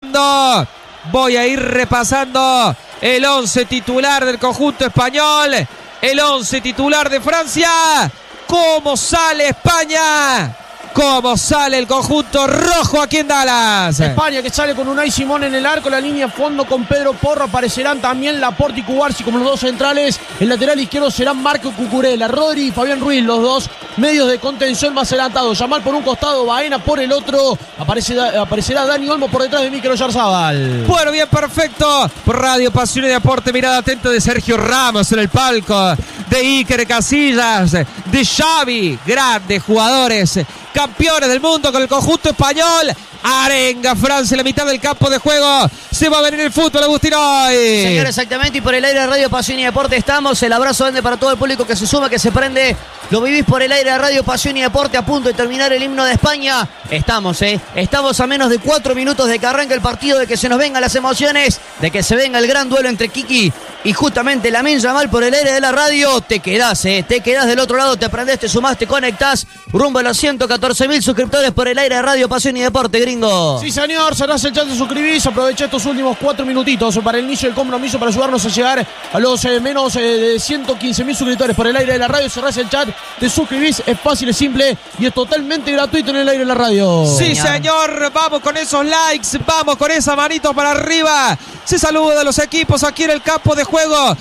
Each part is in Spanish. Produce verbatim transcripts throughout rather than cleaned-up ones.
repasando. Voy a ir repasando el once titular del conjunto español. El once titular de Francia. ¿Cómo sale España? ¿Cómo sale el conjunto rojo aquí en Dallas? España que sale con Unai Simón en el arco, la línea fondo con Pedro Porro. Aparecerán también Laporte y Cubarsí como los dos centrales. El lateral izquierdo serán Marco Cucurella, Rodri y Fabián Ruiz, los dos medios de contención más adelantados. Yamal por un costado, Baena por el otro. Aparecerá, aparecerá Dani Olmo por detrás de Mikel Oyarzabal. Bueno, bien, perfecto. Por Radio Pasión y Deporte, mirada atenta de Sergio Ramos en el palco, de Iker Casillas, de Xavi, grandes jugadores, campeones del mundo con el conjunto español. Arenga Francia en la mitad del campo de juego. Se va a venir el fútbol, Agustín, hoy. Señor, exactamente. Y por el aire de Radio Pasión y Deporte estamos. El abrazo grande para todo el público que se suma, que se prende. Lo vivís por el aire de Radio Pasión y Deporte, a punto de terminar el himno de España. Estamos, ¿eh? Estamos a menos de cuatro minutos de que arranque el partido, de que se nos vengan las emociones, de que se venga el gran duelo entre Kiki y justamente Lamine Yamal por el aire de la radio. Te quedás, ¿eh? Te quedás del otro lado, te prendés, te sumás, te conectás. Rumbo a los ciento catorce mil suscriptores por el aire de Radio Pasión y Deporte, gringo. Sí, señor, cerrás el chat, te suscribís. Aprovecha estos últimos cuatro minutitos para el inicio del compromiso, para ayudarnos a llegar a los eh, menos eh, de ciento quince mil suscriptores por el aire de la radio. Cerrás el chat, te suscribís, es fácil, es simple y es totalmente gratuito en el aire de la radio. Sí, señor, vamos con esos likes, vamos con esa manito para arriba. Se saluda a los equipos aquí en el campo de juego,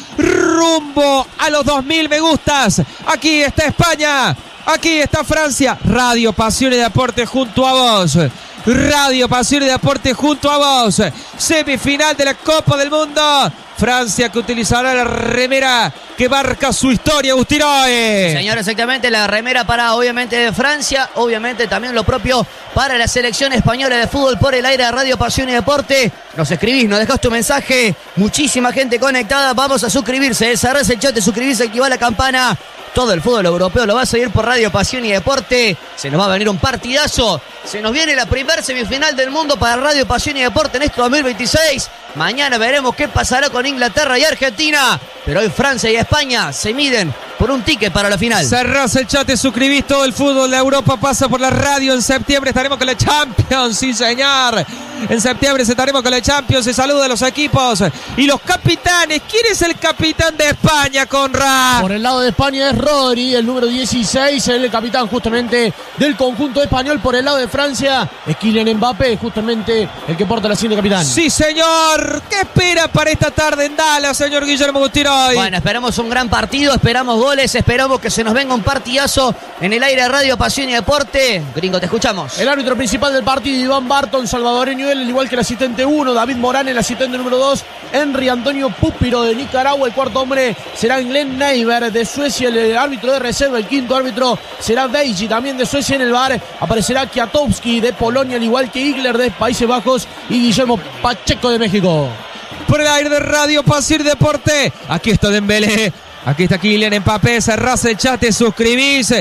rumbo a los dos mil me gustas. Aquí está España, aquí está Francia. Radio Pasión y Deporte junto a vos. Radio Pasión y Deporte junto a vos. Semifinal de la Copa del Mundo. Francia que utilizará la remera que marca su historia, Agustín Oe. Señor, exactamente, la remera para obviamente de Francia, obviamente también lo propio para la selección española de fútbol por el aire de Radio Pasión y Deporte. Nos escribís, nos dejás tu mensaje, muchísima gente conectada, vamos a suscribirse, cerrás el chat, te suscribís, activás la campana. Todo el fútbol europeo lo va a seguir por Radio Pasión y Deporte. Se nos va a venir un partidazo. Se nos viene la primer semifinal del mundo para Radio Pasión y Deporte en este dos mil veintiséis. Mañana veremos qué pasará con Inglaterra y Argentina. Pero hoy Francia y España se miden por un ticket para la final. Cerrás el chat, te suscribís. Todo el fútbol de Europa pasa por la radio. En septiembre estaremos con la Champions, sí señor. En septiembre estaremos con la Champions. Se saluda a los equipos y los capitanes. ¿Quién es el capitán de España, Conrad? Por el lado de España es Rodri, el número dieciséis, el capitán justamente del conjunto español. Por el lado de Francia es Kylian Mbappé, justamente el que porta la cinta de capitán. Sí señor. ¿Qué espera para esta tarde en Dallas, señor Guillermo Gutiroy? Bueno, esperamos un gran partido, esperamos goles, esperamos que se nos venga un partidazo en el aire de Radio Pasión y Deporte. Gringo, te escuchamos. El árbitro principal del partido, Iván Barton, salvadoreño él, al igual que el asistente uno, David Morán, el asistente número dos, Henry Antonio Púpiro de Nicaragua. El cuarto hombre será Glenn Neiber de Suecia, el árbitro de reserva. El quinto árbitro será Deiji, también de Suecia. En el V A R aparecerá Kwiatkowski de Polonia, al igual que Igler de Países Bajos y Guillermo Pacheco de México. Por el aire de Radio Pasión y Deporte, aquí está Dembélé, aquí está Kylian Mbappé. Cerrás el chat, te suscribís.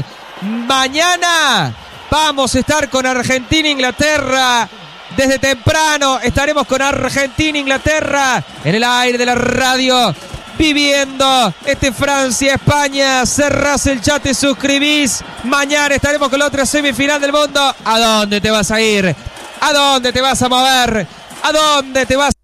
Mañana vamos a estar con Argentina e Inglaterra. Desde temprano estaremos con Argentina e Inglaterra en el aire de la radio, viviendo este Francia-España. Cerrás el chat, te suscribís. Mañana estaremos con la otra semifinal del mundo. ¿A dónde te vas a ir? ¿A dónde te vas a mover? ¿A dónde te vas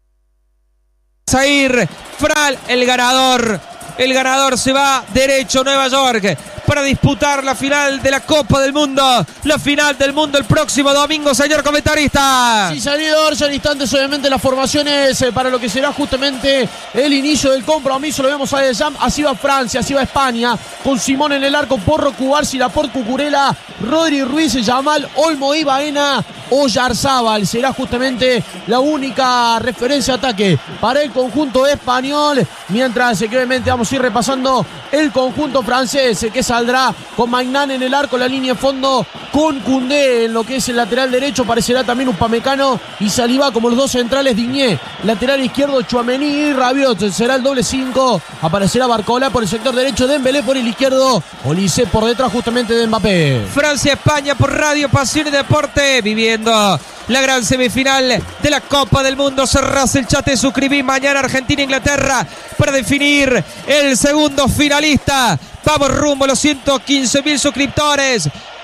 a ir? Fral, el ganador. El ganador se va derecho a Nueva York para disputar la final de la Copa del Mundo. La final del mundo el próximo domingo, señor comentarista. Sí, señor, ya en instantes obviamente las formaciones eh, para lo que será justamente el inicio del compromiso. Lo vemos a De Jam, así va Francia, así va España, con Simón en el arco, Porro, Cubarsí, Laporte, Cucurella, Rodri, Ruiz, Yamal, Olmo y Baena. Oyarzabal será justamente la única referencia a ataque para el conjunto español, mientras que obviamente vamos a ir repasando el conjunto francés, que saldrá con Maignan en el arco, la línea de fondo con Koundé en lo que es el lateral derecho. Aparecerá también Upamecano y Saliba como los dos centrales. Digné, lateral izquierdo, Tchouaméni y Rabiot será el doble cinco. Aparecerá Barcola por el sector derecho, Dembélé por el izquierdo, Olise por detrás justamente de Mbappé. Francia-España por Radio Pasión y Deporte, viviendo la gran semifinal de la Copa del Mundo. Cerrás el chat, te suscribí. Mañana Argentina-Inglaterra para definir el segundo finalista. Vamos rumbo a los ciento quince mil suscriptores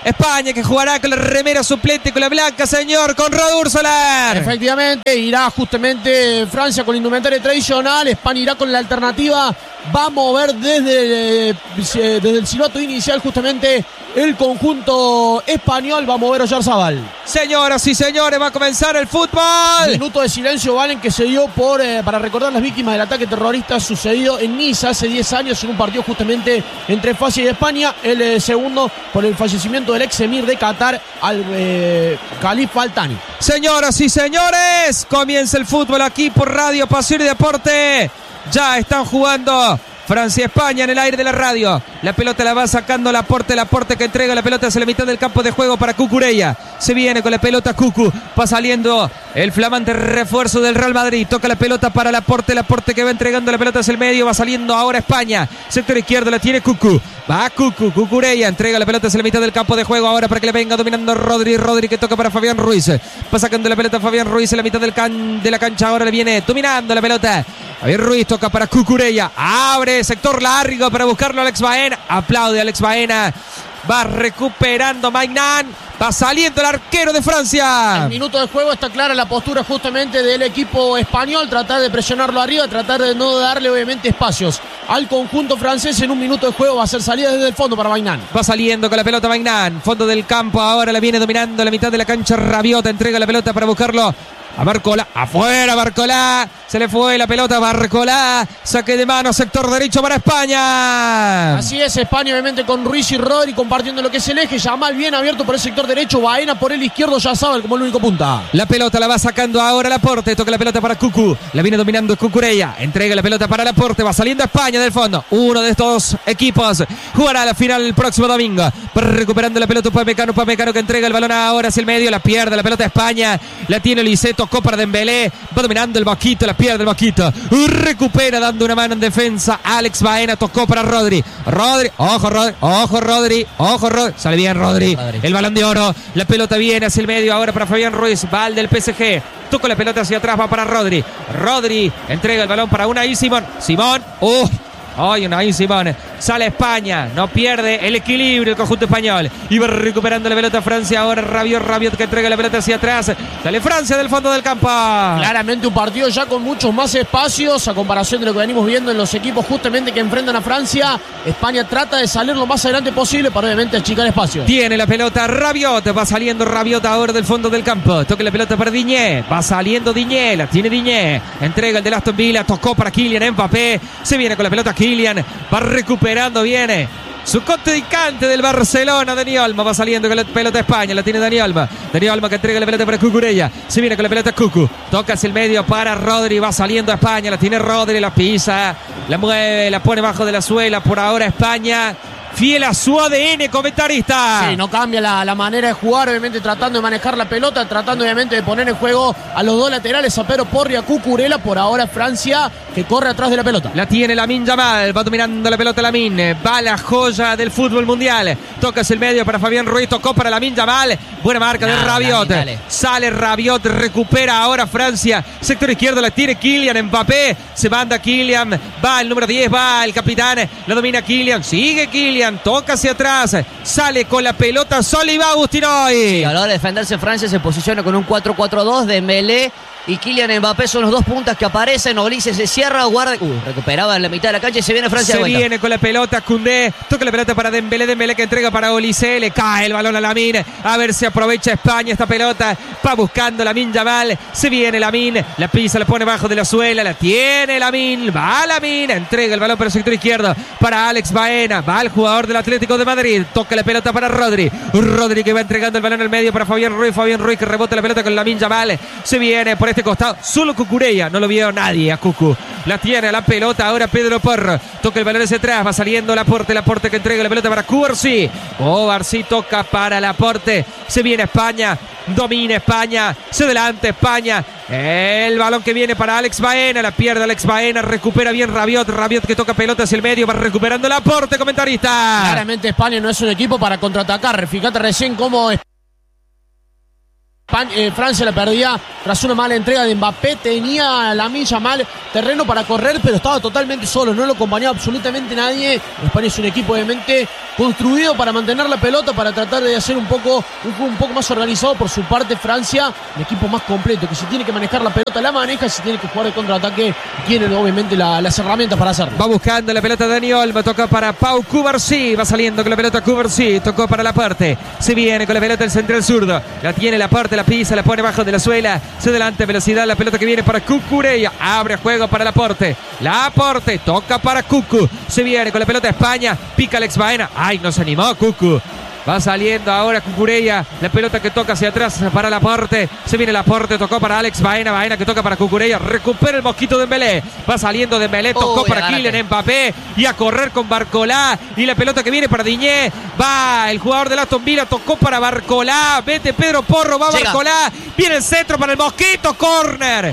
España que jugará con la remera suplente, con la blanca, señor, con Rod Úrsola. Efectivamente, irá justamente Francia con indumentaria tradicional, España irá con la alternativa. Va a mover desde, desde el silbato inicial justamente el conjunto español. Va a mover Oyarzabal. Señoras y señores, va a comenzar el fútbol. Minuto de silencio, Valen, que se dio por, eh, para recordar las víctimas del ataque terrorista sucedido en Niza hace diez años en un partido justamente entre Francia y España. El eh, segundo por el fallecimiento del ex emir de Qatar, al eh, Khalifa Al Thani. Señoras y señores, comienza el fútbol aquí por Radio Pasión y Deporte. Ya están jugando Francia y España en el aire de la radio. La pelota la va sacando Laporte, Laporte que entrega la pelota hacia la mitad del campo de juego para Cucurella. Se viene con la pelota Cucu. Va saliendo el flamante refuerzo del Real Madrid. Toca la pelota para Laporte, Laporte que va entregando la pelota hacia el medio. Va saliendo ahora España. Sector izquierdo la tiene Cucu. Va Cucu, Cucurella entrega la pelota hacia la mitad del campo de juego ahora para que le venga dominando Rodri. Rodri que toca para Fabián Ruiz. Va sacando la pelota Fabián Ruiz en la mitad del can de la cancha. Ahora le viene dominando la pelota Fabián Ruiz, toca para Cucurella. Abre sector largo para buscarlo Alex Baena. Aplaude Alex Baena. Va recuperando Maignan. Va saliendo el arquero de Francia. El minuto de juego está clara la postura justamente del equipo español. Tratar de presionarlo arriba, tratar de no darle obviamente espacios al conjunto francés. En un minuto de juego va a ser salida desde el fondo para Maignan. Va saliendo con la pelota Maignan. Fondo del campo ahora la viene dominando la mitad de la cancha. Rabiot entrega la pelota para buscarlo a Barcola, afuera Barcola, se le fue la pelota a Barcola, saque de mano, sector derecho para España. Así es, España obviamente con Ruiz y Rodri compartiendo lo que es el eje. Yamal bien abierto por el sector derecho, Baena por el izquierdo, Oyarzabal como el único punta. La pelota la va sacando ahora Laporte, toca la pelota para Cucu, la viene dominando Cucurella, entrega la pelota para Laporte, va saliendo España del fondo. Uno de estos equipos jugará la final el próximo domingo. Recuperando la pelota Upamecano, Upamecano que entrega el balón ahora hacia el medio, la pierde la pelota de España, la tiene Liceto. Tocó para Dembélé, va dominando el Boquito, la pierde el Boquito, recupera dando una mano en defensa Alex Baena, tocó para Rodri, Rodri, ojo Rodri, ojo Rodri, ojo Rodri, sale bien Rodri, Rodri, el balón de oro, la pelota viene hacia el medio ahora para Fabián Ruiz, va al del P S G, toca la pelota hacia atrás, va para Rodri, Rodri, entrega el balón para Unai Simón, Simón, uh, Ay, Unai Simón, sale España, no pierde el equilibrio el conjunto español. Y va recuperando la pelota Francia ahora, Rabiot, Rabiot que entrega la pelota hacia atrás. Sale Francia del fondo del campo. Claramente un partido ya con muchos más espacios a comparación de lo que venimos viendo en los equipos justamente que enfrentan a Francia. España trata de salir lo más adelante posible para obviamente achicar espacio. Tiene la pelota Rabiot, va saliendo Rabiot ahora del fondo del campo. Toca la pelota para Diñé, va saliendo Diñé, la tiene Diñé. Entrega el de Aston Villa, tocó para Kylian Mbappé. Se viene con la pelota Kylian, va recuperando, viene su contrincante del Barcelona, Dani Olmo, va saliendo con la pelota España, la tiene Dani Olmo, Dani Olmo que entrega la pelota para Cucurella, se viene con la pelota Cucu, toca hacia el medio para Rodri, va saliendo España, la tiene Rodri, la pisa, la mueve, la pone bajo de la suela, por ahora España fiel a su A D N, comentarista. Sí, no cambia la, la manera de jugar, obviamente tratando de manejar la pelota, tratando obviamente de poner en juego a los dos laterales, a Pedro Porro y a Cucurella. Por ahora Francia que corre atrás de la pelota. La tiene Lamine Yamal, va dominando la pelota Lamine, va la joya del fútbol mundial, toca hacia el medio para Fabián Ruiz, tocó para Lamine Yamal, buena marca no, de Rabiot, Lamine, sale Rabiot, recupera ahora Francia, sector izquierdo la tiene Kylian Mbappé, se manda Kylian, va el número diez, va el capitán, la domina Kylian, sigue Kylian, toca hacia atrás, sale con la pelota sola y va Agustinoy. Sí, a la hora de defenderse Francia se posiciona con un cuatro cuatro dos, Dembélé y Kylian Mbappé son los dos puntas que aparecen. Olise se cierra, guarda, uh, recuperaba en la mitad de la cancha y se viene Francia se de vuelta. Viene con la pelota Koundé, toca la pelota para Dembélé, Dembélé que entrega para Olise, le cae el balón a Lamine, a ver si aprovecha España esta pelota, va buscando Lamine Yamal, se viene Lamine, la pisa, la pone bajo de la suela, la tiene Lamine, va Lamine, entrega el balón para el sector izquierdo para Alex Baena, va el jugador del Atlético de Madrid, toca la pelota para Rodri, Rodri que va entregando el balón al medio para Fabián Ruiz, Fabián Ruiz que rebota la pelota con Lamine Yamal, se viene por este costado, solo Cucurella, no lo vio nadie a Cucu, la tiene la pelota ahora Pedro Porro, toca el balón hacia atrás, va saliendo Laporte, Laporte que entrega la pelota para Cubarsí, Cubarsí toca para Laporte, se viene España, domina España, se adelanta España, el balón que viene para Alex Baena, la pierde Alex Baena, recupera bien Rabiot, Rabiot que toca pelota hacia el medio, va recuperando Laporte, comentarista. Claramente España no es un equipo para contraatacar, fíjate recién cómo Eh, Francia la perdía tras una mala entrega de Mbappé, tenía la milla mal terreno para correr, pero estaba totalmente solo, no lo acompañaba absolutamente nadie. España es un equipo obviamente construido para mantener la pelota, para tratar de hacer un poco un juego un poco más organizado. Por su parte, Francia, un equipo más completo, que si tiene que manejar la pelota, la maneja, si tiene que jugar de contraataque, tienen obviamente la, las herramientas para hacerlo. Va buscando la pelota Dani Olmo, toca para Pau Cubarsí, va saliendo con la pelota Cubarsí, tocó para Laporte, se viene con la pelota el central zurdo, la tiene Laporte, la pisa, la pone bajo de la suela, se adelanta velocidad, la pelota que viene para Cucurella, abre juego para Laporte, Laporte, toca para Cucu, se viene con la pelota España, pica Alex Baena, ay, no se animó Cucu. Va saliendo ahora Cucurella, la pelota que toca hacia atrás para Laporte, se viene Laporte, tocó para Alex Baena, Baena que toca para Cucurella, recupera el mosquito Dembélé, va saliendo Dembélé, tocó Uy, para agárrate. Kylian Mbappé y a correr con Barcolá, y la pelota que viene para Diñé, va el jugador del Aston Villa, tocó para Barcolá, vete Pedro Porro, va Llega. Barcolá, viene el centro para el mosquito, córner,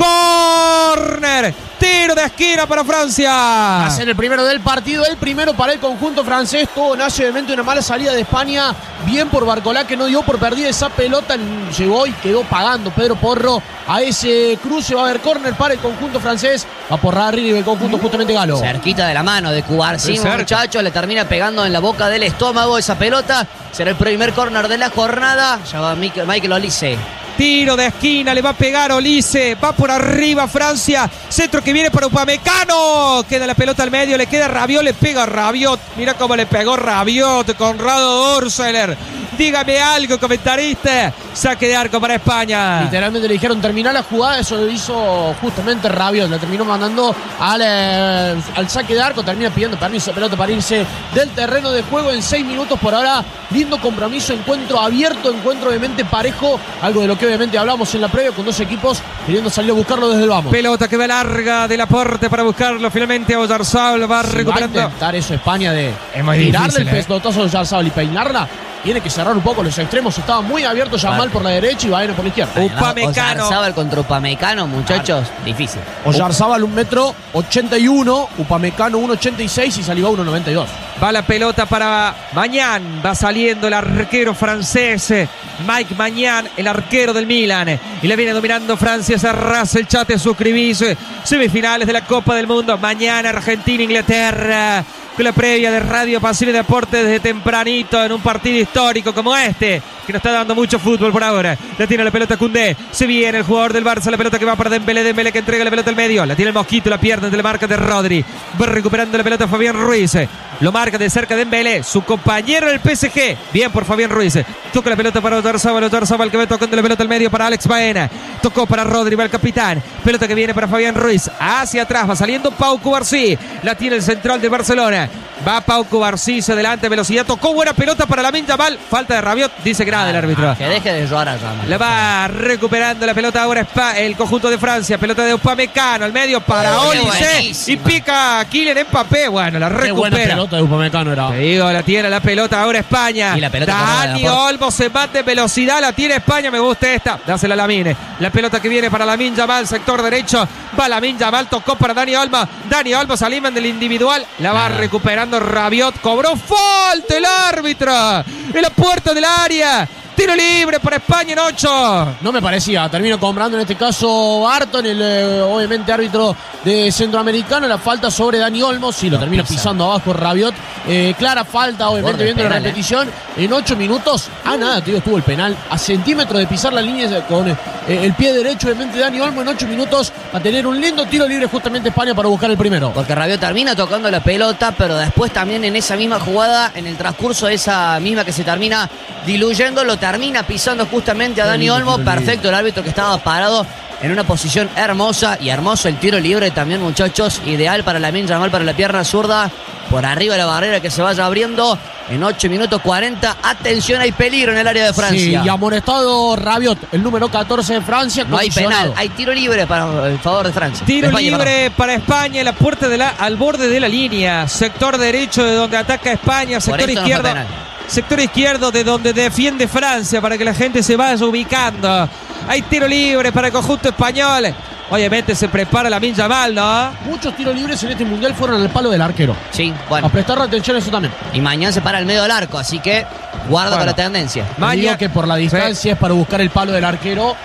córner, tiro de esquina para Francia. Hacer el primero del partido, el primero para el conjunto francés. Todo nace obviamente una mala salida de España. Bien por Barcolá, que no dio por perdida esa pelota. Llegó y quedó pagando Pedro Porro a ese cruce. Va a haber córner para el conjunto francés. Va por arriba el conjunto justamente galo. Cerquita de la mano de Cubarsí, Cerca. muchachos. Le termina pegando en la boca del estómago esa pelota. Será el primer córner de la jornada. Ya va Michael, Michael Olise. Tiro de esquina, le va a pegar Olise, va por arriba Francia, centro que viene para Upamecano, queda la pelota al medio, le queda Rabiot, le pega Rabiot, mira cómo le pegó Rabiot, Conrado Urseler, dígame algo, comentarista, saque de arco para España. Literalmente le dijeron terminar la jugada, eso lo hizo justamente Rabiot, la terminó mandando al, eh, al saque de arco, termina pidiendo permiso de pelota para irse del terreno de juego en seis minutos por ahora. Lindo compromiso, encuentro abierto, encuentro obviamente parejo, algo de lo que obviamente hablamos en la previa, con dos equipos queriendo salir a buscarlo desde el vamos. Pelota que va larga de Laporte para buscarlo, finalmente Oyarzabal va Si recuperando. va a intentar eso España de Es muy tirarle difícil, el ¿eh? pelotazo a Oyarzabal y peinarla, tiene que cerrar un poco los extremos, estaba muy abierto Yamal por la derecha y Baena por la izquierda. Upamecano. Oyarzabal contra Upamecano, muchachos. Difícil. Oyarzabal un metro ochenta y uno, Upamecano uno ochenta y seis y Saliba uno noventa y dos. Va la pelota para Mañán, va saliendo el arquero francés, Mike Mañán, el arquero del Milan, y le viene dominando Francia, cerrás el chat, suscribís, semifinales de la Copa del Mundo, mañana Argentina, Inglaterra, con la previa de Radio Pasión y Deporte desde tempranito en un partido histórico como este, que nos está dando mucho fútbol por ahora. La tiene la pelota Koundé, se viene el jugador del Barça, la pelota que va para Dembélé, Dembélé que entrega la pelota al medio, la tiene el mosquito, la pierde ante la marca de Rodri, va recuperando la pelota Fabián Ruiz, lo marca de cerca Dembélé, su compañero del P S G, bien por Fabián Ruiz, toca la pelota para Oyarzabal, Oyarzabal que va tocando la pelota al medio para Alex Baena, tocó para Rodri, va el capitán, pelota que viene para Fabián Ruiz, hacia atrás, va saliendo Pau Cubarsí, la tiene el central de Barcelona, va Pau Cubarsí, se adelanta, velocidad, tocó buena pelota para Lamine Yamal, falta de Rabiot, dice que nada del árbitro. Que deje de llorar a Yamal. La va recuperando la pelota ahora Spa, el conjunto de Francia, pelota de Upamecano, al medio para Oh, qué Olise, y buenísima. pica Kylian Mbappé, bueno, la Qué buena recupera. pelota de Upamecano era. Te digo, la tiene la pelota ahora España. Y la pelota por Dani la- Olmo se mete velocidad, la tiene España, me gusta esta. Dásela a Lamine. La pelota que viene para Lamine Yamal, sector derecho. Va Lamine Yamal, tocó para Dani Olmo. Dani Olmo se aliman del individual. La va Nada. recuperando Rabiot. Cobró falta el árbitro. En la puerta del área. Tiro libre para España en ocho. No me parecía, termino comprando en este caso Barton, el eh, obviamente árbitro de Centroamericano, la falta sobre Dani Olmo, sí, lo Lo termina pisa. pisando abajo Rabiot, eh, clara falta obviamente Borde viendo la penal, repetición, en ocho minutos, a nada, te digo, estuvo el penal, a centímetros de pisar la línea con eh, el pie derecho obviamente Dani Olmo, en ocho minutos va a tener un lindo tiro libre justamente España para buscar el primero. Porque Rabiot termina tocando la pelota, pero después también en esa misma jugada, en el transcurso de esa misma que se termina diluyendo, lo termina pisando justamente a Qué Dani lindo Olmo. tiro libre. Perfecto el árbitro que estaba parado en una posición hermosa y hermoso el tiro libre también, muchachos. Ideal para Lamine Yamal, para la pierna zurda. Por arriba de la barrera que se vaya abriendo en ocho minutos cuarenta. Atención, hay peligro en el área de Sí, Francia. y amonestado Rabiot, el número catorce de Francia. No hay condicionado. penal, hay tiro libre para el favor de Francia. Tiro De España, libre perdón. para España en la puerta de la, al borde de la línea. Sector derecho de donde ataca España. Sector esto no fue izquierdo. penal. Sector izquierdo de donde defiende Francia para que la gente se vaya ubicando. Hay tiro libre para el conjunto español. Obviamente se prepara Lamine Yamal, ¿no? Muchos tiros libres en este mundial fueron al palo del arquero. Sí, A bueno. prestar atención a eso también. Y mañana se para el medio del arco, así que guarda Bueno. con la tendencia. Te digo que por la distancia es para buscar el palo del arquero.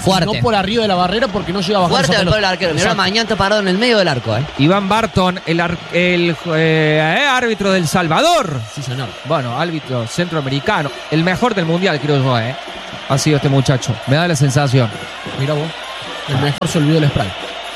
Fuerte. No por arriba de la barrera porque no llega a bajar Fuerte esa del pelota. el arquero. Mirá, Exacto. Mañán está parado en el medio del arco, ¿eh? Iván Barton, el, ar- el eh, árbitro del Salvador. Sí, señor. Bueno, árbitro centroamericano. El mejor del mundial, creo yo, ¿eh? Ha sido este muchacho. Me da la sensación. Mira vos. El mejor se olvidó el spray.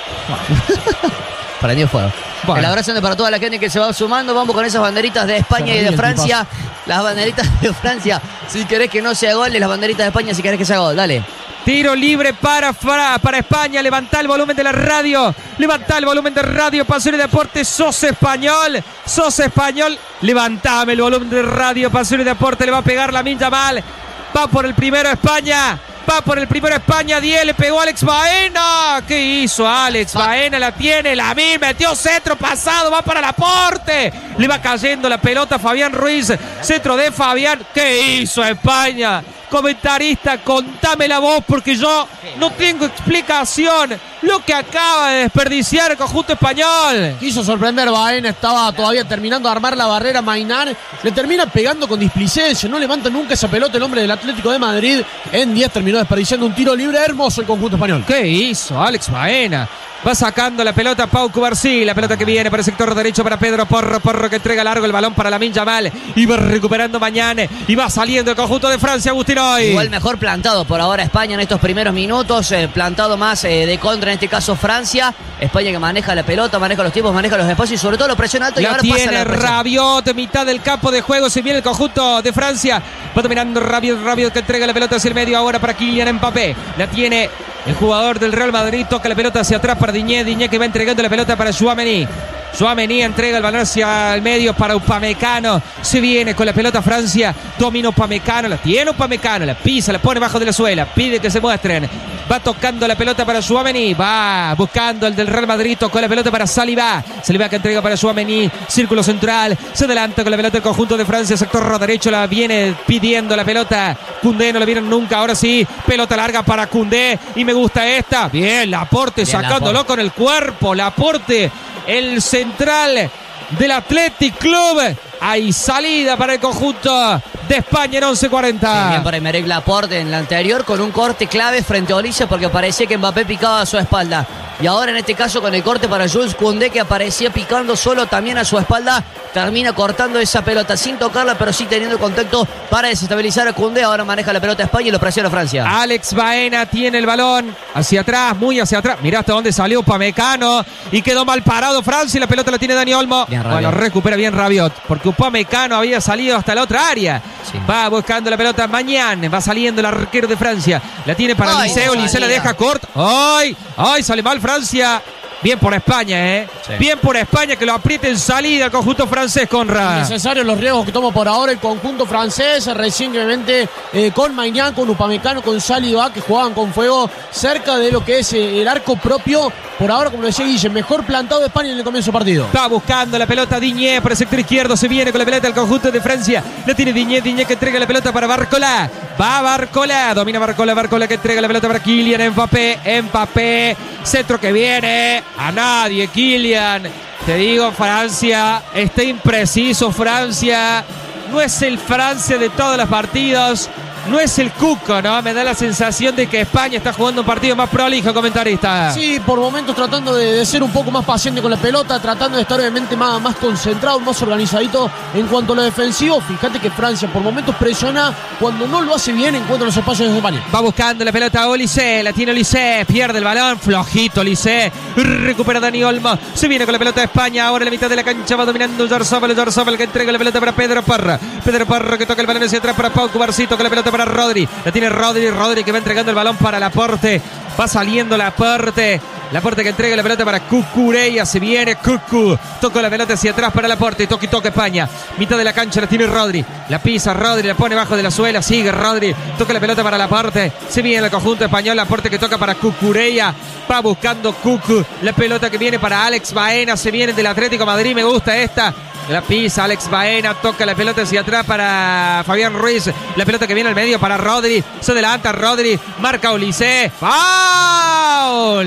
Prendió fuego. Bueno. El abrazo para toda la gente que se va sumando. Vamos con esas banderitas de España Se y de ríe el Francia. Las banderitas de Francia. Si querés que no sea gol, y las banderitas de España si querés que sea gol. Dale. Tiro libre para, para, para España. Levantá el volumen de la radio. Levantá el volumen de radio. Pasión y Deporte. Sos español. Sos español. Levantame el volumen de radio. Pasión y Deporte. Le va a pegar Lamine Yamal. Va por el primero España. Va por el primero España. diez. Le pegó Alex Baena. ¿Qué hizo Alex Baena? La tiene. Lamine metió centro pasado. Va para Laporte. Le va cayendo la pelota a Fabián Ruiz. Centro de Fabián. ¿Qué hizo España? Comentarista, contame la voz porque yo no tengo explicación. Lo que acaba de desperdiciar el conjunto español. Quiso sorprender Baena, estaba todavía terminando de armar la barrera Mainar. Le termina pegando con displicencia. No levanta nunca esa pelota el hombre del Atlético de Madrid. En diez terminó desperdiciando un tiro libre hermoso el conjunto español. ¿Qué hizo Alex Baena? Va sacando la pelota Pau Cubarsí. La pelota que viene para el sector derecho para Pedro Porro. Porro que entrega largo el balón para Lamine Yamal. Y va recuperando mañana. Y va saliendo el conjunto de Francia, Agustín Hoy. Igual mejor plantado por ahora España en estos primeros minutos. Eh, plantado más eh, de contra, en este caso Francia. España que maneja la pelota, maneja los tiempos, maneja los espacios y sobre todo lo presiona alto. Y La ahora pasa tiene la presión. Rabiot, mitad del campo de juego. Se viene el conjunto de Francia. Va dominando Rabiot, Rabiot que entrega la pelota hacia el medio ahora para Kylian Mbappé. La tiene el jugador del Real Madrid. Toca la pelota hacia atrás para Diñé. Diñé que va entregando la pelota para Tchouaméni. Tchouaméni entrega el balón hacia el medio para Upamecano. Se viene con la pelota Francia. Domina Upamecano. La tiene Upamecano. La pisa, la pone bajo de la suela. Pide que se muestren. Va tocando la pelota para Tchouaméni. Va buscando el del Real Madrid. Tocó la pelota para Saliba. Saliba que entrega para Tchouaméni. Círculo central. Se adelanta con la pelota el conjunto de Francia. Sector derecho la viene pidiendo la pelota. Koundé no la vieron nunca. Ahora sí. Pelota larga para Koundé. Y me gusta esta. Bien, Laporte Bien, sacándolo Laporte. con el cuerpo. Laporte. El central del Athletic Club. Hay salida para el conjunto de España en once cuarenta. Bien para Aymeric Laporte en la anterior con un corte clave frente a Olise porque parecía que Mbappé picaba a su espalda. Y ahora en este caso con el corte para Jules Koundé que aparecía picando solo también a su espalda. Termina cortando esa pelota sin tocarla pero sí teniendo contacto para desestabilizar a Koundé. Ahora maneja la pelota España y lo presiona Francia. Alex Baena tiene el balón hacia atrás, muy hacia atrás. Mirá hasta dónde salió Upamecano y quedó mal parado Francia y la pelota la tiene Dani Olmo. Bien, bueno, recupera bien Rabiot porque Upamecano había salido hasta la otra área. Sí. Va buscando la pelota Mañán, va saliendo el arquero de Francia. La tiene para Ay, Liceo, no Liceo la salía. deja corta. ¡Ay! ¡Ay! Sale mal Francia. Bien por España, ¿eh? Sí. Bien por España que lo apriete en salida el conjunto francés, Conrad. Necesarios los riesgos que toma por ahora el conjunto francés. Recientemente eh, con Maignan, con Upamecano, con Saliba, que jugaban con fuego cerca de lo que es eh, el arco propio. Por ahora, como lo decía Guille, mejor plantado de España en el comienzo del partido. Va buscando la pelota Diñé para el sector izquierdo. Se viene con la pelota el conjunto de Francia. La tiene Diñé. Diñé que entrega la pelota para Barcola. Va Barcola. Domina Barcola. Barcola que entrega la pelota para Kylian Mbappé. Mbappé. Centro que viene. A nadie, Kylian. Te digo, Francia. Está impreciso Francia. No es el Francia de todos los partidos. No es el Cuco, ¿no? Me da la sensación de que España está jugando un partido más prolijo, comentarista. Sí, por momentos tratando de, de ser un poco más paciente con la pelota, tratando de estar obviamente más, más concentrado, más organizadito en cuanto a lo defensivo. Fíjate que Francia por momentos presiona, cuando no lo hace bien encuentra los espacios de España. Va buscando la pelota Olise, la tiene Olise, pierde el balón, flojito Olise, recupera Dani Olmo, se viene con la pelota de España, ahora en la mitad de la cancha va dominando Yarzabal, Yarzabal que entrega la pelota para Pedro Parra, Pedro Parra que toca el balón hacia atrás para Pau Cubarsito con la pelota para Rodri, la tiene Rodri, Rodri que va entregando el balón para Laporte, va saliendo Laporte, Laporte que entrega la pelota para Cucurella, se viene Cucu, toca la pelota hacia atrás para Laporte, toca y toca España, mitad de la cancha la tiene Rodri, la pisa Rodri, la pone bajo de la suela, sigue Rodri, toca la pelota para Laporte, se viene el conjunto español, Laporte que toca para Cucurella, va buscando Cucu, la pelota que viene para Alex Baena, se viene del Atlético de Madrid, me gusta esta, la pisa Alex Baena, toca la pelota hacia atrás para Fabián Ruiz, la pelota que viene al medio para Rodri, se adelanta Rodri, marca Olise, ¡foul!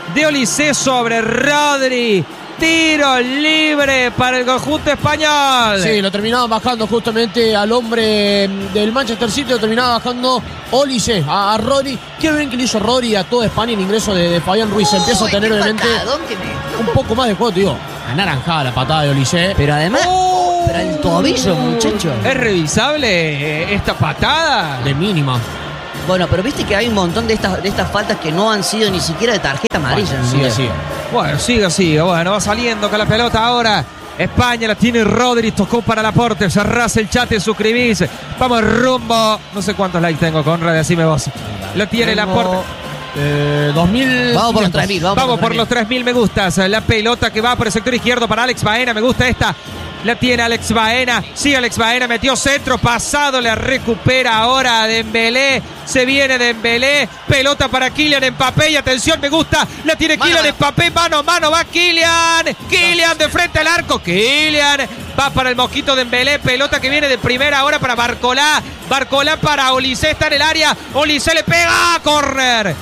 de Olise sobre Rodri. Tiro libre para el conjunto español. Sí, lo terminaba bajando justamente al hombre del Manchester City, lo terminaba bajando Olise a, a Rodri. Qué bien que le hizo Rodri a toda España el ingreso de, de Fabián Ruiz. Uy, empieza a tener obviamente un poco más de juego, digo. Anaranjada la patada de Olise. Pero además, Oh. pero el tobillo, muchacho. ¿Es revisable eh, esta patada? De mínima. Bueno, pero viste que hay un montón de estas, de estas faltas que no han sido ni siquiera de tarjeta amarilla. Bueno, en sigue, realidad. sigue. Bueno, sigue, sigue. Bueno, va saliendo con la pelota ahora. España la tiene Rodri, tocó para Laporte. Cerrás el chat y suscribís. Vamos rumbo. No sé cuántos likes tengo, Conrad, decime vos. Lo tiene Laporte. Eh, dos mil. Vamos por los tres mil. Vamos, Vamos por los tres mil me gustas. La pelota que va por el sector izquierdo para Alex Baena. Me gusta esta. La tiene Alex Baena. Sí, Alex Baena metió centro pasado. Le recupera ahora Dembélé. Se viene Dembélé. Pelota para Kylian Mbappé. Y atención, me gusta. La tiene Mano, Kylian mano. Mbappé. Mano a mano va Kylian. Kylian de frente al arco. Kylian va para el mosquito Dembélé. Pelota que viene de primera ahora para Barcolá. Barcolá para Olise. Está en el área. Olise le pega. Corner.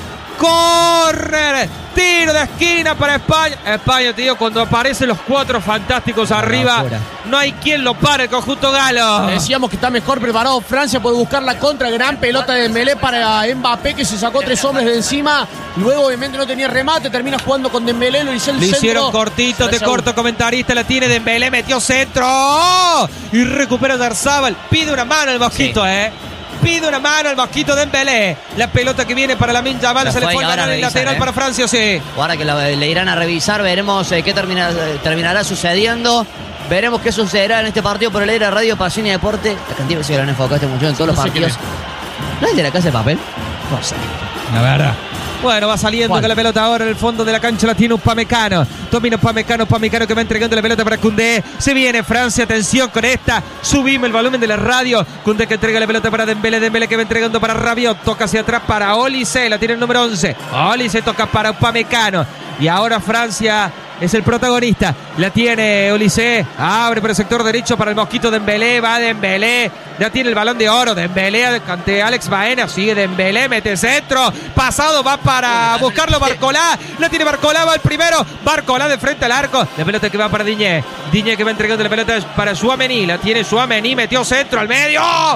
Corner, tiro de esquina para España. España, te digo, cuando aparecen los cuatro fantásticos No, arriba, afuera. no hay quien lo pare, el conjunto galo. Decíamos que está mejor preparado Francia por buscar la contra. Gran pelota de Dembélé para Mbappé, que se sacó tres hombres de encima. Luego obviamente no tenía remate, termina jugando con Dembélé, lo hizo el Le centro. hicieron cortito, de corto comentarista, la tiene Dembélé, metió centro. ¡Oh! Y recupera Darzábal. Pide una mano el mosquito, Sí. eh. Pide una mano el mosquito Dembélé. La pelota que viene para Lamine Yamal, La se le fue fue a ahora ganar a el revisar, lateral eh. para Francia, sí. Ahora que la- le irán a revisar, veremos eh, qué termina- terminará sucediendo. Veremos qué sucederá en este partido por el aire de Radio Pasión y Deporte. La cantidad de veces que lo han enfocado este muchacho en todos No los sé quién partidos. ¿No es de la Casa de Papel? No sé, la verdad. Bueno, va saliendo ¿Cuál? con la pelota ahora en el fondo de la cancha, la tiene Upamecano. Domina Upamecano, Upamecano que va entregando la pelota para Koundé. Se viene Francia, atención con esta. Subimos el volumen de la radio. Koundé que entrega la pelota para Dembélé, Dembélé que va entregando para Rabiot. Toca hacia atrás para Olise, la tiene el número once. Olise toca para Upamecano. Y ahora Francia es el protagonista. La tiene Olise. Abre por el sector derecho para el mosquito Dembélé. Va Dembélé. Ya tiene el balón de oro. Dembélé ante Alex Baena. Sigue Dembélé. Mete centro. Pasado va para buscarlo Barcolá. La tiene Barcolá. Va el primero. Barcolá de frente al arco. La pelota que va para Diñé. Diñé que va entregando la pelota para Tchouaméni. La tiene Tchouaméni. Metió centro al medio.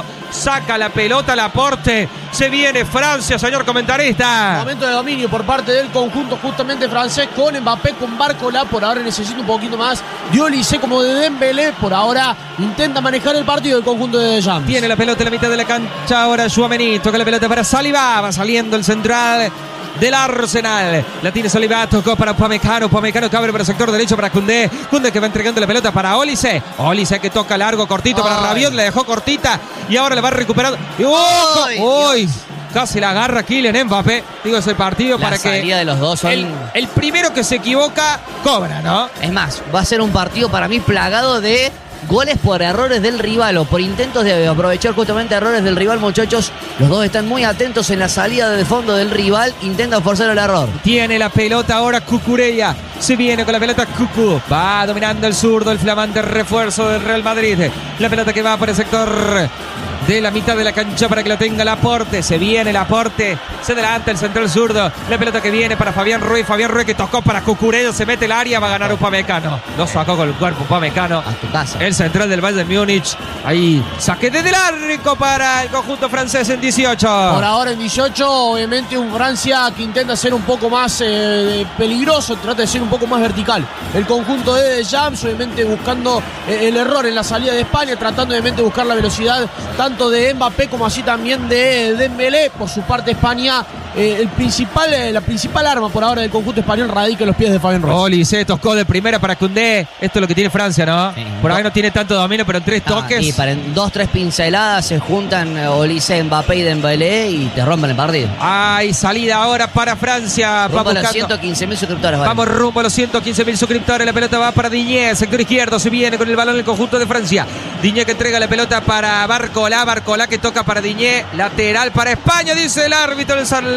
Saca la pelota al aporte. Se viene Francia, señor comentarista. Momento de dominio por parte del conjunto justamente francés con Mbappé, con Barcolá. Por ahora necesita un poquito más de Olise como de Dembélé. Por ahora intenta manejar el partido del conjunto de Deschamps. Tiene la pelota en la mitad de la cancha ahora Tchouaméni. Toca la pelota para Saliba. Va saliendo el central del Arsenal. La tiene Saliba. Tocó para Upamecano. Upamecano que abre para el sector derecho para Koundé. Koundé que va entregando la pelota para Olise. Olise que toca largo, cortito para Ay. Rabiot. Le dejó cortita y ahora le va recuperando. Y ¡oh! Ay, ¡Uy! Casi la agarra Kylian Mbappé. Digo, es el partido La para que salida de los dos son... el, el primero que se equivoca cobra, ¿no? Es más, va a ser un partido para mí plagado de goles por errores del rival o por intentos de aprovechar justamente errores del rival, muchachos. Los dos están muy atentos en la salida de fondo del rival. Intentan forzar el error. Tiene la pelota ahora Cucurella. Se viene con la pelota Cucu. Va dominando el zurdo, el flamante refuerzo del Real Madrid. La pelota que va por el sector de la mitad de la cancha para que la tenga Laporte. Se viene Laporte. Se adelanta el central zurdo. La pelota que viene para Fabián Ruiz. Fabián Ruiz que tocó para Cucurella. Se mete el área. Va a ganar Upamecano. Lo sacó con el cuerpo Upamecano. A tu casa. El central del Bayern Múnich. Ahí saque desde el arco para el conjunto francés en dieciocho. Por ahora en dieciocho, obviamente un Francia que intenta ser un poco más eh, peligroso, trata de ser un poco más vertical. El conjunto de Deschamps, obviamente buscando eh, el error en la salida de España, tratando obviamente de buscar la velocidad tanto de Mbappé como así también de Dembélé. Por su parte España, eh, el principal, eh, la principal arma por ahora del conjunto español radica en los pies de Fabián Ruiz. Olise tocó de primera para Koundé. Esto es lo que tiene Francia, ¿no? Sí. Por ahí no tiene tanto dominio, pero en tres Ah, toques. y para en dos, tres pinceladas se juntan eh, Olise, Mbappé y Dembélé y te rompen el partido. Hay salida ahora para Francia. Va Rumbo a los buscando. ciento quince mil suscriptores. Vale. Vamos rumbo a los ciento quince mil suscriptores. La pelota va para Diñé, sector izquierdo. Se viene con el balón el conjunto de Francia. Diñé que entrega la pelota para Barcolá. Barcolá que toca para Diñé. Lateral para España, dice el árbitro El Salvador.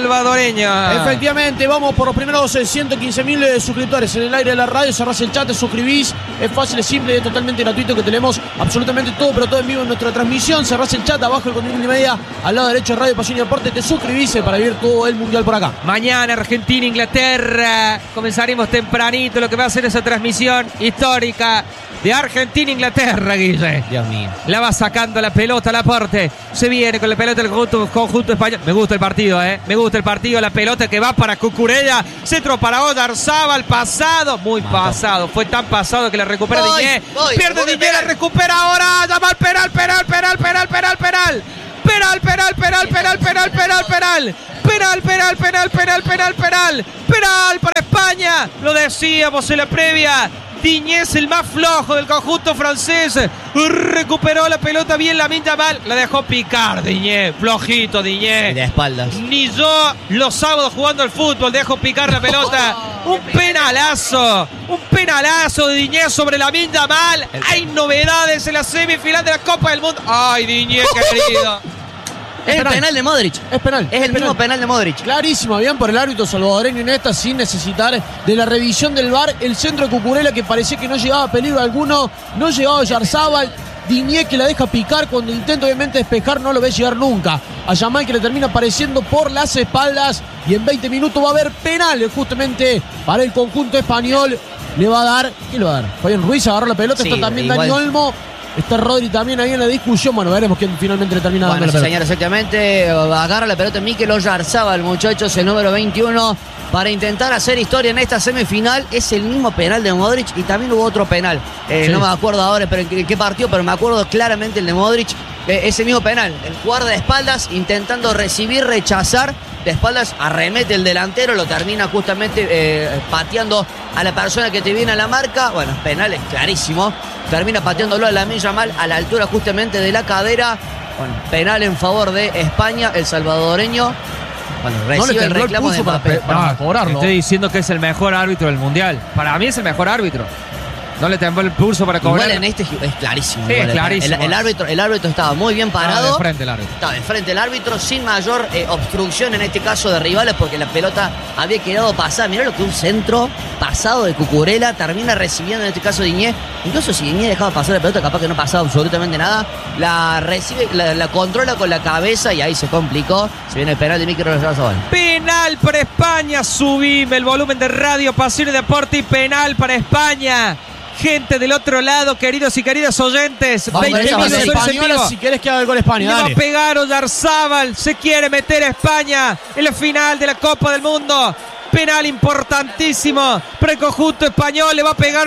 salvadoreño. Efectivamente, vamos por los primeros eh, ciento quince mil eh, suscriptores en el aire de la radio. Cerrás el chat, te suscribís. Es fácil, es simple, es totalmente gratuito, que tenemos absolutamente todo, pero todo en vivo en nuestra transmisión. Cerrás el chat, abajo el contenido y media, al lado derecho de Radio Pasión y Deporte. Te suscribís eh, para vivir todo el mundial por acá. Mañana Argentina, Inglaterra. Comenzaremos tempranito lo que va a ser esa transmisión histórica de Argentina, Inglaterra, Guille. Dios mío. La va sacando la pelota Laporte. Se viene con la pelota el conjunto, conjunto español. Me gusta el partido, ¿eh? Me gusta el partido. La pelota que va para Cucurella. Centro para Oyarzábal. Pasado. Muy Mató. pasado. Fue tan pasado que la recupera Diñé. Pierde Diñé, la recupera ahora. Llama al penal, penal, penal, penal, penal, penal. Penal, penal, penal, penal, penal, penal, penal. Penal, penal, penal, penal, penal, penal. Penal para España. Lo decíamos en la previa. Diñé es el más flojo del conjunto francés. Recuperó la pelota bien Lamine Yamal. La dejó picar Diñé. Flojito Diñé. De espaldas. Ni yo los sábados jugando al fútbol dejo picar la pelota. Un penalazo. Un penalazo de Diñé sobre Lamine Yamal. Hay novedades en la semifinal de la Copa del Mundo. Ay, Diñé, querido. Es el penal de Modric. Es penal. Es el penal. mismo penal de Modric. Clarísimo, bien por el árbitro salvadoreño en esta, sin necesitar de la revisión del V A R. El centro de Cucurella, que parecía que no llegaba a peligro alguno, no llegaba a Oyarzábal. Diñé, que la deja picar cuando intenta obviamente despejar, no lo ve llegar nunca. A Yamal, que le termina apareciendo por las espaldas. Y en veinte minutos va a haber penal justamente para el conjunto español. Le va a dar, ¿qué le va a dar? Fabián Ruiz agarró la pelota, sí, está también igual. Dani Olmo. Está Rodri también ahí en la discusión. Bueno, veremos quién finalmente le termina bueno, dando sí, la pelota. Señor, exactamente. Agarra la pelota Mikel Oyarzábal, muchachos, el número veintiuno, para intentar hacer historia en esta semifinal. Es el mismo penal de Modric y también hubo otro penal. Eh, sí. No me acuerdo ahora pero en qué partido, pero me acuerdo claramente el de Modric. Eh, ese mismo penal. El jugador de espaldas intentando recibir, rechazar. De espaldas arremete el delantero, lo termina justamente eh, pateando a la persona que te viene a la marca. Bueno, penal es clarísimo. Termina pateándolo a Lamine Yamal a la altura justamente de la cadera. Bueno, penal en favor de España, el salvadoreño. Bueno, recibe no el reclamo de Mbappé. Para, para cobrarlo. Estoy diciendo que es el mejor árbitro del mundial. Para mí es el mejor árbitro. No le tembló el pulso para cobrar. Igual en este es clarísimo. Sí, es clarísimo. El, el, árbitro, el árbitro estaba muy bien parado. Estaba de frente el árbitro. Estaba de frente el árbitro, sin mayor eh, obstrucción en este caso de rivales, porque la pelota había quedado pasada. Mirá lo que un centro pasado de Cucurella termina recibiendo en este caso Diñé. Incluso si Diñé dejaba pasar la pelota, capaz que no pasaba absolutamente nada. La recibe, la, la controla con la cabeza y ahí se complicó. Se viene el penal de Mikel Oyarzábal. Penal para España. Subime el volumen de Radio Pasión y Deporte y penal para España. Gente del otro lado, queridos y queridas oyentes. Vamos, veinte minutos española, si querés que haga el gol España. Le dale. va a pegar Oyarzábal. Se quiere meter a España en la final de la Copa del Mundo. Penal importantísimo para el conjunto español. Le va a pegar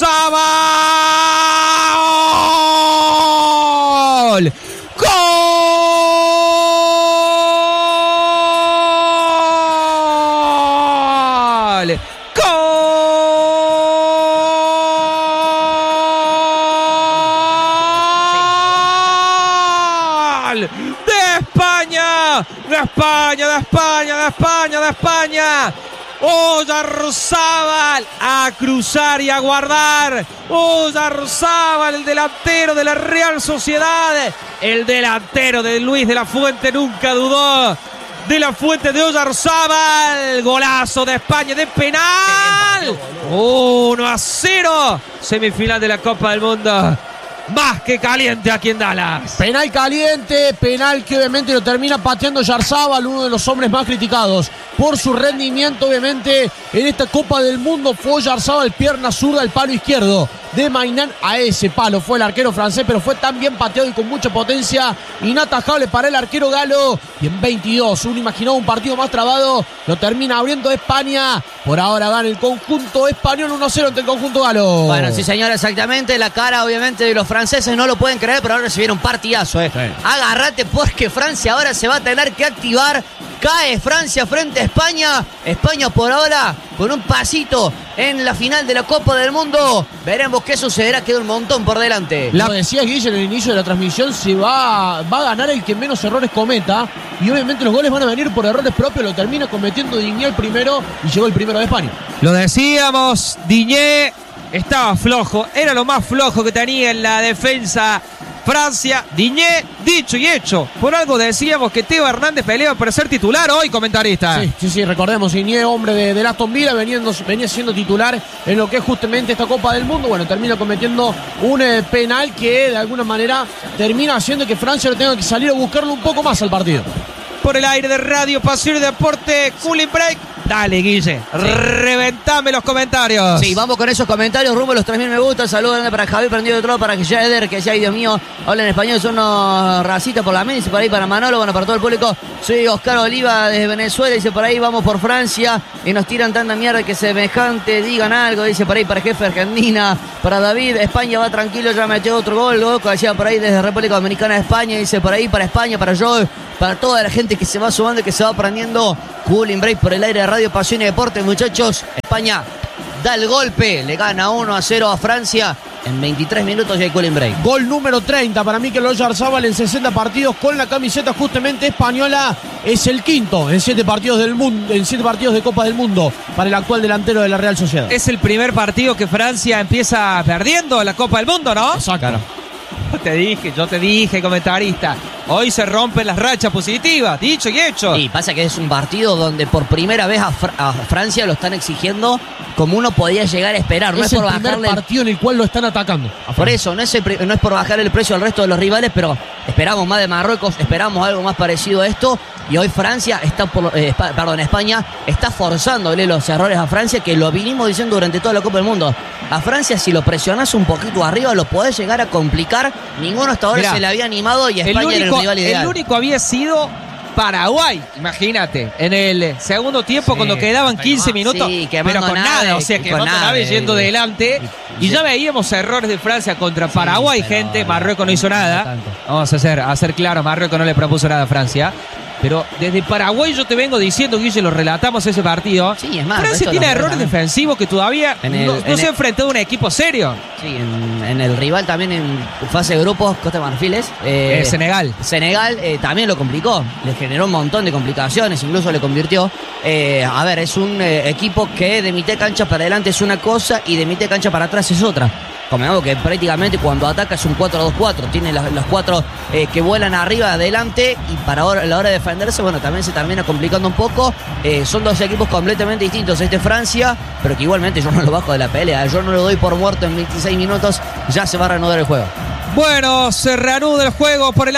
Oyarzábal. ¡Gol! De España, de España, de España, de España. Oyarzábal a cruzar y a guardar. Oyarzábal, el delantero de la Real Sociedad. El delantero de Luis de la Fuente nunca dudó. De la Fuente de Oyarzábal. Golazo de España de penal. uno a cero. Semifinal de la Copa del Mundo. Más que caliente aquí en Dallas. Penal caliente, penal que obviamente lo termina pateando Oyarzábal, uno de los hombres más criticados por su rendimiento obviamente en esta Copa del Mundo. Fue Oyarzábal, pierna zurda, el palo izquierdo de Maignan. A ese palo fue el arquero francés, pero fue tan bien pateado y con mucha potencia, inatajable para el arquero galo. Y en veintidós, uno imaginó un partido más trabado, lo termina abriendo España. Por ahora gana el conjunto español uno a cero ante el conjunto galo. Bueno, sí señor, exactamente. La cara obviamente de los franceses no lo pueden creer, pero ahora se viene un partidazo. Eh. Sí. Agárrate porque Francia ahora se va a tener que activar. Cae Francia frente a España. España por ahora con un pasito en la final de la Copa del Mundo. Veremos qué sucederá. Queda un montón por delante. Lo decía Guille en el inicio de la transmisión. Se va, va a ganar el que menos errores cometa. Y obviamente los goles van a venir por errores propios. Lo termina cometiendo Diñé el primero. Y llegó el primero de España. Lo decíamos, Diñé estaba flojo. Era lo más flojo que tenía en la defensa Francia, Diñé, dicho y hecho. Por algo decíamos que Teo Hernández peleaba para ser titular hoy, comentarista. Sí, sí, sí, recordemos, Diñé, hombre de, de Aston Villa, veniendo, venía siendo titular en lo que es justamente esta Copa del Mundo. Bueno, termina cometiendo un eh, penal que de alguna manera termina haciendo que Francia tenga que salir a buscarlo un poco más al partido. Por el aire de Radio Pasión y Deporte, Cooling Break. Dale, Guille, sí. Reventame los comentarios. Sí, vamos con esos comentarios, rumbo a los tres mil me gusta. Saludos grande para Javier Prendido de Trono, para Jeder, que decía, ay Dios mío, habla en español, son unos racistas por la mente. Dice por ahí para Manolo, bueno, para todo el público. Soy Oscar Oliva desde Venezuela, dice por ahí, vamos por Francia. Y nos tiran tanta mierda que semejante digan algo, dice por ahí para Jefe Argentina. Para David, España va tranquilo, ya metió otro gol. Goco decía por ahí desde República Dominicana de España, dice por ahí para España, para Joe, para toda la gente que se va sumando y que se va aprendiendo. Cooling Break por el aire de Radio Pasión y Deporte, muchachos. España da el golpe, le gana uno a cero a Francia en veintitrés minutos y hay Cooling Break. Gol número treinta para Mikel Oyarzabal en sesenta partidos con la camiseta justamente española. Es el quinto en siete partidos del mundo, en siete partidos de Copa del Mundo para el actual delantero de la Real Sociedad. Es el primer partido que Francia empieza perdiendo la Copa del Mundo, ¿no? Exacto. Claro. Yo te dije, yo te dije, comentarista. Hoy se rompen las rachas positivas, dicho y hecho. Y pasa que es un partido donde por primera vez a, Fr a Francia lo están exigiendo como uno podía llegar a esperar. No es, es por el primer bajarle partido en el cual lo están atacando. Por eso, no es, el, no es por bajar el precio al resto de los rivales, pero esperamos más de Marruecos, esperamos algo más parecido a esto. Y hoy Francia está por, eh, perdón, España está forzándole los errores a Francia, que lo vinimos diciendo durante toda la Copa del Mundo. A Francia, si lo presionás un poquito arriba, lo podés llegar a complicar. Ninguno hasta ahora Mirá, se le había animado y España el único, era el rival ideal. El único había sido Paraguay, imagínate, en el segundo tiempo, sí, cuando quedaban quince minutos, sí, pero con nada, nada, o sea, que con nada yendo de, delante. Y, y ya veíamos errores de Francia contra sí, Paraguay, gente. Marruecos no hizo nada. Vamos a hacer, a hacer claro, Marruecos no le propuso nada a Francia. Pero desde Paraguay yo te vengo diciendo, Guille, lo relatamos ese partido. Sí, es más, Francia tiene errores también defensivos que todavía el, no, no se ha enfrentado a un equipo serio. Sí, en, en el rival también en fase de grupos, Costa de Marfiles. Eh, eh, Senegal. Senegal eh, también lo complicó. Le generó un montón de complicaciones, incluso le convirtió. Eh, a ver, es un eh, equipo que de mitad de cancha para adelante es una cosa y de mitad de cancha para atrás es otra. Como que prácticamente cuando ataca es un cuatro dos cuatro. Tiene los, los cuatro eh, que vuelan arriba, adelante. Y para ahora, la hora de defenderse, bueno, también se termina complicando un poco. Eh, son dos equipos completamente distintos. Este Francia, pero que igualmente yo no lo bajo de la pelea. Yo no lo doy por muerto en veintiséis minutos. Ya se va a reanudar el juego. Bueno, se reanuda el juego por el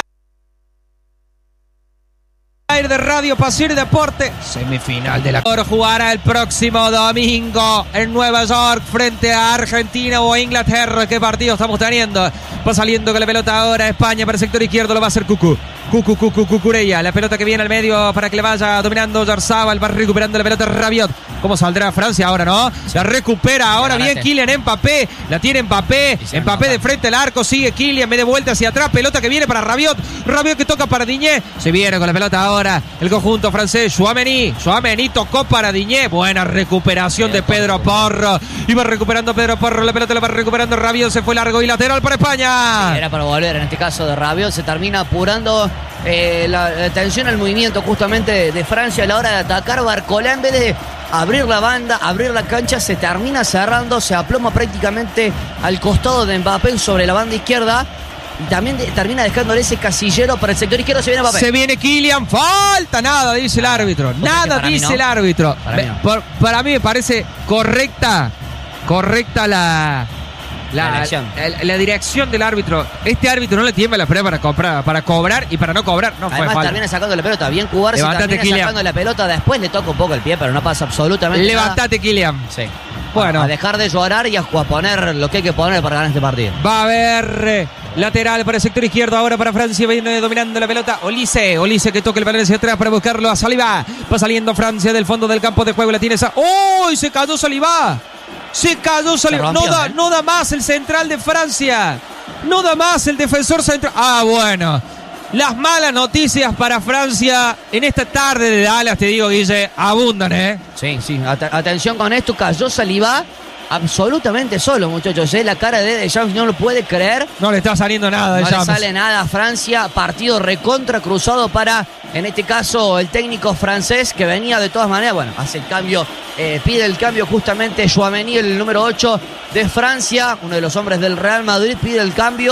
aire de Radio Pasión y Deporte. Semifinal de la Por jugará el próximo domingo en Nueva York frente a Argentina o a Inglaterra. ¿Qué partido estamos teniendo? Va saliendo con la pelota ahora España para el sector izquierdo. Lo va a hacer Cucú. Cucu, Cucu, Cucurella. La pelota que viene al medio para que le vaya dominando Oyarzabal. Va recuperando la pelota Rabiot. ¿Cómo saldrá Francia ahora, no? La recupera ahora bien Kylian Mbappé. La tiene Mbappé. Mbappé de frente al arco. Sigue Kylian. Me de vuelta hacia atrás. Pelota que viene para Rabiot. Rabiot que toca para Diñé. Se viene con la pelota ahora el conjunto francés. Chouameni. Chouameni tocó para Diñé. Buena recuperación de Pedro Porro. Iba recuperando Pedro Porro. La pelota la va recuperando Rabiot. Se fue largo y lateral para España. Sí, era para volver. En este caso de Rabiot se termina apurando eh, la, la tensión al movimiento justamente de, de Francia a la hora de atacar. Barcola, en vez de abrir la banda, abrir la cancha, se termina cerrando, se aploma prácticamente al costado de Mbappé sobre la banda izquierda y también de, termina dejándole ese casillero para el sector izquierdo. Se viene Mbappé. Se viene Kylian, falta, nada, dice el árbitro. Nada dice no. el árbitro. Para mí, no. Por, para mí me parece correcta, correcta la... La, la, dirección. La, la dirección del árbitro. Este árbitro no le tiembla la prueba para, comprar, para cobrar y para no cobrar. No Además, fue termina sacando la pelota. Bien jugar, se termina Kylian. sacando la pelota. Después le toca un poco el pie, pero no pasa absolutamente Levantate, nada. Kylian. Sí. Bueno. A dejar de llorar y a, a poner lo que hay que poner para ganar este partido. Va a haber eh, lateral para el sector izquierdo. Ahora para Francia. Viene dominando la pelota. Olise. Olise que toca el balón hacia atrás para buscarlo a Saliba. Va saliendo Francia del fondo del campo de juego. La tiene esa. ¡Uy! Se cayó Saliba. Se cayó Saliba. No da, no da más el central de Francia. No da más el defensor central. Ah, bueno. Las malas noticias para Francia en esta tarde de Dallas, te digo, Guille, abundan, ¿eh? Sí, sí. At atención con esto. Cayó Saliba absolutamente solo, muchachos. ¿eh? La cara de Deschamps no lo puede creer. No le está saliendo nada de No le sale nada a Francia. Partido recontra cruzado para, en este caso, el técnico francés que venía de todas maneras. Bueno, hace el cambio, eh, pide el cambio justamente Chouameni, el número ocho de Francia, uno de los hombres del Real Madrid, pide el cambio.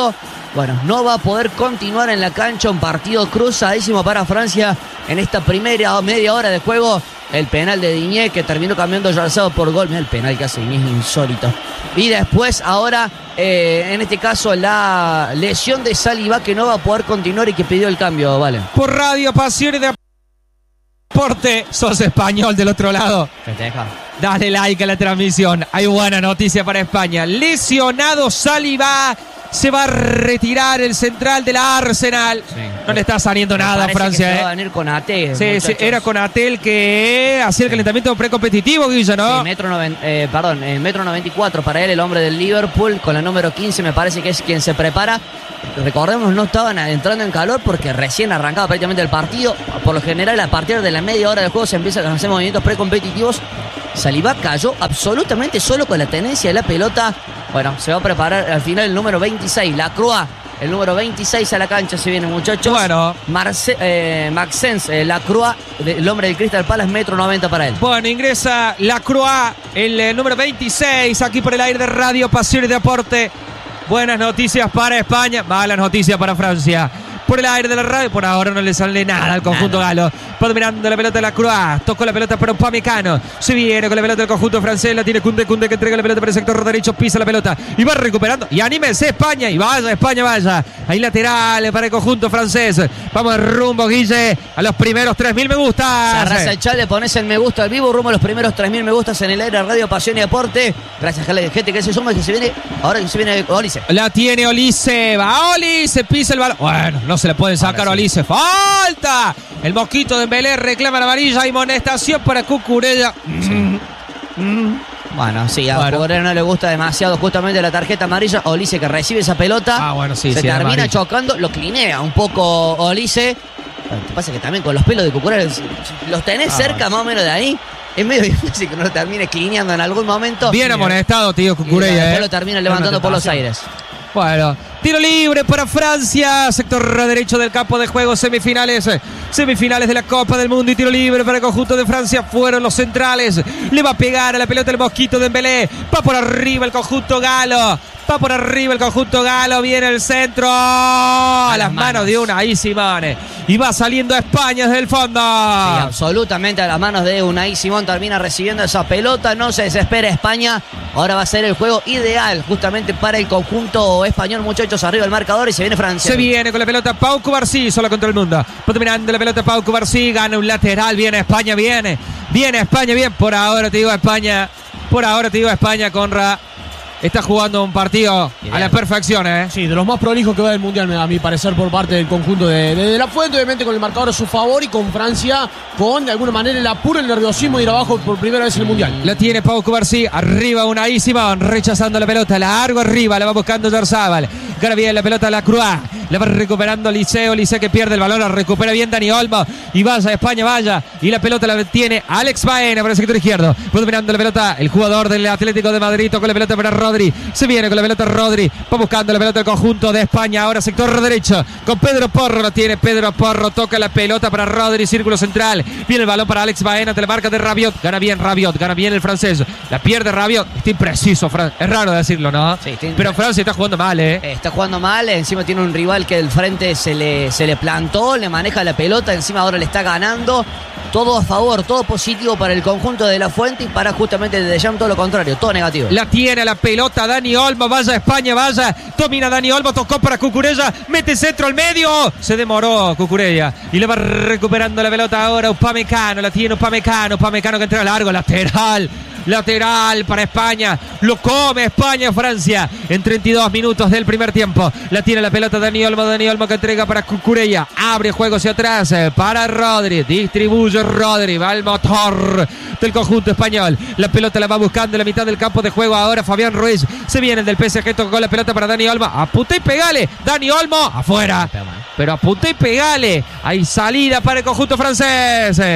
bueno, no va a poder continuar en la cancha. Un partido cruzadísimo para Francia en esta primera media hora de juego. El penal de Digne que terminó cambiando Yarzado por gol. Mira el penal que hace Digne, es insólito. Y después ahora, eh, en este caso, la lesión de Saliba que no va a poder continuar y que pidió el cambio, vale. Por Radio Pasión y Deporte, sos español del otro lado. Festeja. Dale like a la transmisión. Hay buena noticia para España. Lesionado Saliba. Se va a retirar el central de la Arsenal. Sí. No le está saliendo Me nada a Francia. Que eh. se va a venir con Ate. Sí, sí, era con Atel que hacía el calentamiento precompetitivo, Guilla, ¿no? Sí, metro noven, eh, perdón, eh, metro noventa y cuatro para él, el hombre del Liverpool, con la número quince, me parece que es quien se prepara. Recordemos, no estaban entrando en calor porque recién arrancaba prácticamente el partido. Por lo general, a partir de la media hora del juego se empiezan a hacer movimientos precompetitivos. Saliba cayó absolutamente solo con la tenencia de la pelota. Bueno, se va a preparar al final el número veintiséis, Lacroix. El número veintiséis a la cancha se viene, muchachos. Bueno. Marce, eh, Maxence eh, Lacroix, el hombre del Crystal Palace, metro noventa para él. Bueno, ingresa Lacroix, el eh, número veintiséis, aquí por el aire de Radio Pasión y Deporte. Buenas noticias para España, malas noticias para Francia. Por el aire de la radio, por ahora no le sale nada al conjunto nada. Galo. Va dominando la pelota de Lacroix. Tocó la pelota para Upamecano. Se viene con la pelota del conjunto francés. La tiene Koundé. Koundé que entrega la pelota para el sector derecho. Pisa la pelota y va recuperando. Y anímense España. Y vaya, España, vaya. Ahí lateral para el conjunto francés. Vamos rumbo, Guille, a los primeros tres mil me gusta. Se arrasa el chat, le pones el me gusta al vivo. Rumbo a los primeros tres mil me gustas en el aire Radio Pasión y Deporte. Gracias a la gente que se suma, que se viene. Ahora que se viene Olise. La tiene Olise. Va Olise. Pisa el balón. Bueno, no se le pueden sacar a Olise. ¡Falta! El mosquito de Dembélé reclama la amarilla y amonestación para Cucurella. Sí. Mm. Mm. Bueno, sí, a bueno. Cucurella no le gusta demasiado justamente la tarjeta amarilla. Olise que recibe esa pelota. Ah, bueno, sí, se sí, termina amarilla. chocando, lo clinea un poco Olise. Lo que pasa es que también con los pelos de Cucurella los tenés ah, cerca bueno. más o menos de ahí. Es medio difícil que no lo termine clineando en algún momento. Bien amonestado, tío Cucurella. Después eh. lo termina levantando por los aires. Bueno, tiro libre para Francia, sector derecho del campo de juego, semifinales, semifinales de la Copa del Mundo y tiro libre para el conjunto de Francia, fueron los centrales, le va a pegar a la pelota el mosquito de Dembélé, va por arriba el conjunto galo, va por arriba el conjunto galo, viene el centro, a, a las manos. manos de Unai Simón, y va saliendo a España desde el fondo. Sí, absolutamente a las manos de Unai Simón, termina recibiendo esa pelota, no se desespera España, ahora va a ser el juego ideal justamente para el conjunto español, muchachos, arriba el marcador y se viene Francia. Se viene con la pelota Pau Cubarsí, sola contra el mundo. Va dominando la pelota Pau Cubarsí, gana un lateral, viene España, viene. Viene España, bien. Por ahora te digo España. Por ahora te digo España, Conra. Está jugando un partido bien. A la perfección, ¿eh? Sí, de los más prolijos que va del Mundial, a mi parecer, por parte del conjunto de, de, de la Fuente, obviamente con el marcador a su favor y con Francia, con de alguna manera el apuro, el nerviosismo de ir abajo por primera vez en el Mundial. La tiene Pau Cubarsí, arriba Unai Simón, rechazando la pelota, largo arriba, la va buscando Yarzábal. Gana bien la pelota Lacroix, la va recuperando Liceo, Liceo que pierde el balón, la recupera bien Dani Olmo, y vaya España, vaya, y la pelota la tiene Alex Baena por el sector izquierdo, va dominando la pelota el jugador del Atlético de Madrid, con la pelota para Rodri, se viene con la pelota Rodri, va buscando la pelota el conjunto de España, ahora sector derecho, con Pedro Porro, la tiene Pedro Porro, toca la pelota para Rodri, círculo central, viene el balón para Alex Baena, te la marca de Rabiot, gana bien Rabiot, gana bien el francés, la pierde Rabiot, está impreciso, Fran- es raro decirlo, ¿no? Sí, está pero Francia está jugando mal, ¿eh? Está jugando mal, encima tiene un rival que del frente se le, se le plantó, le maneja la pelota, encima ahora le está ganando. Todo a favor, todo positivo para el conjunto de la Fuente y para justamente de Jam todo lo contrario, todo negativo. La tiene la pelota Dani Olmo, vaya España, vaya, domina Dani Olmo, tocó para Cucurella, mete centro al medio, se demoró Cucurella y le va recuperando la pelota ahora Upamecano, la tiene Upamecano, Upamecano que entra largo, lateral. Lateral para España, lo come España, Francia en treinta y dos minutos del primer tiempo. La tiene la pelota Dani Olmo, Dani Olmo que entrega para Cucurella, abre juego hacia atrás para Rodri, distribuye Rodri, va el motor del conjunto español. La pelota la va buscando en la mitad del campo de juego ahora Fabián Ruiz, se viene del P S G, tocó la pelota para Dani Olmo, apunta y pegale, Dani Olmo afuera, pero apunta y pegale, hay salida para el conjunto francés.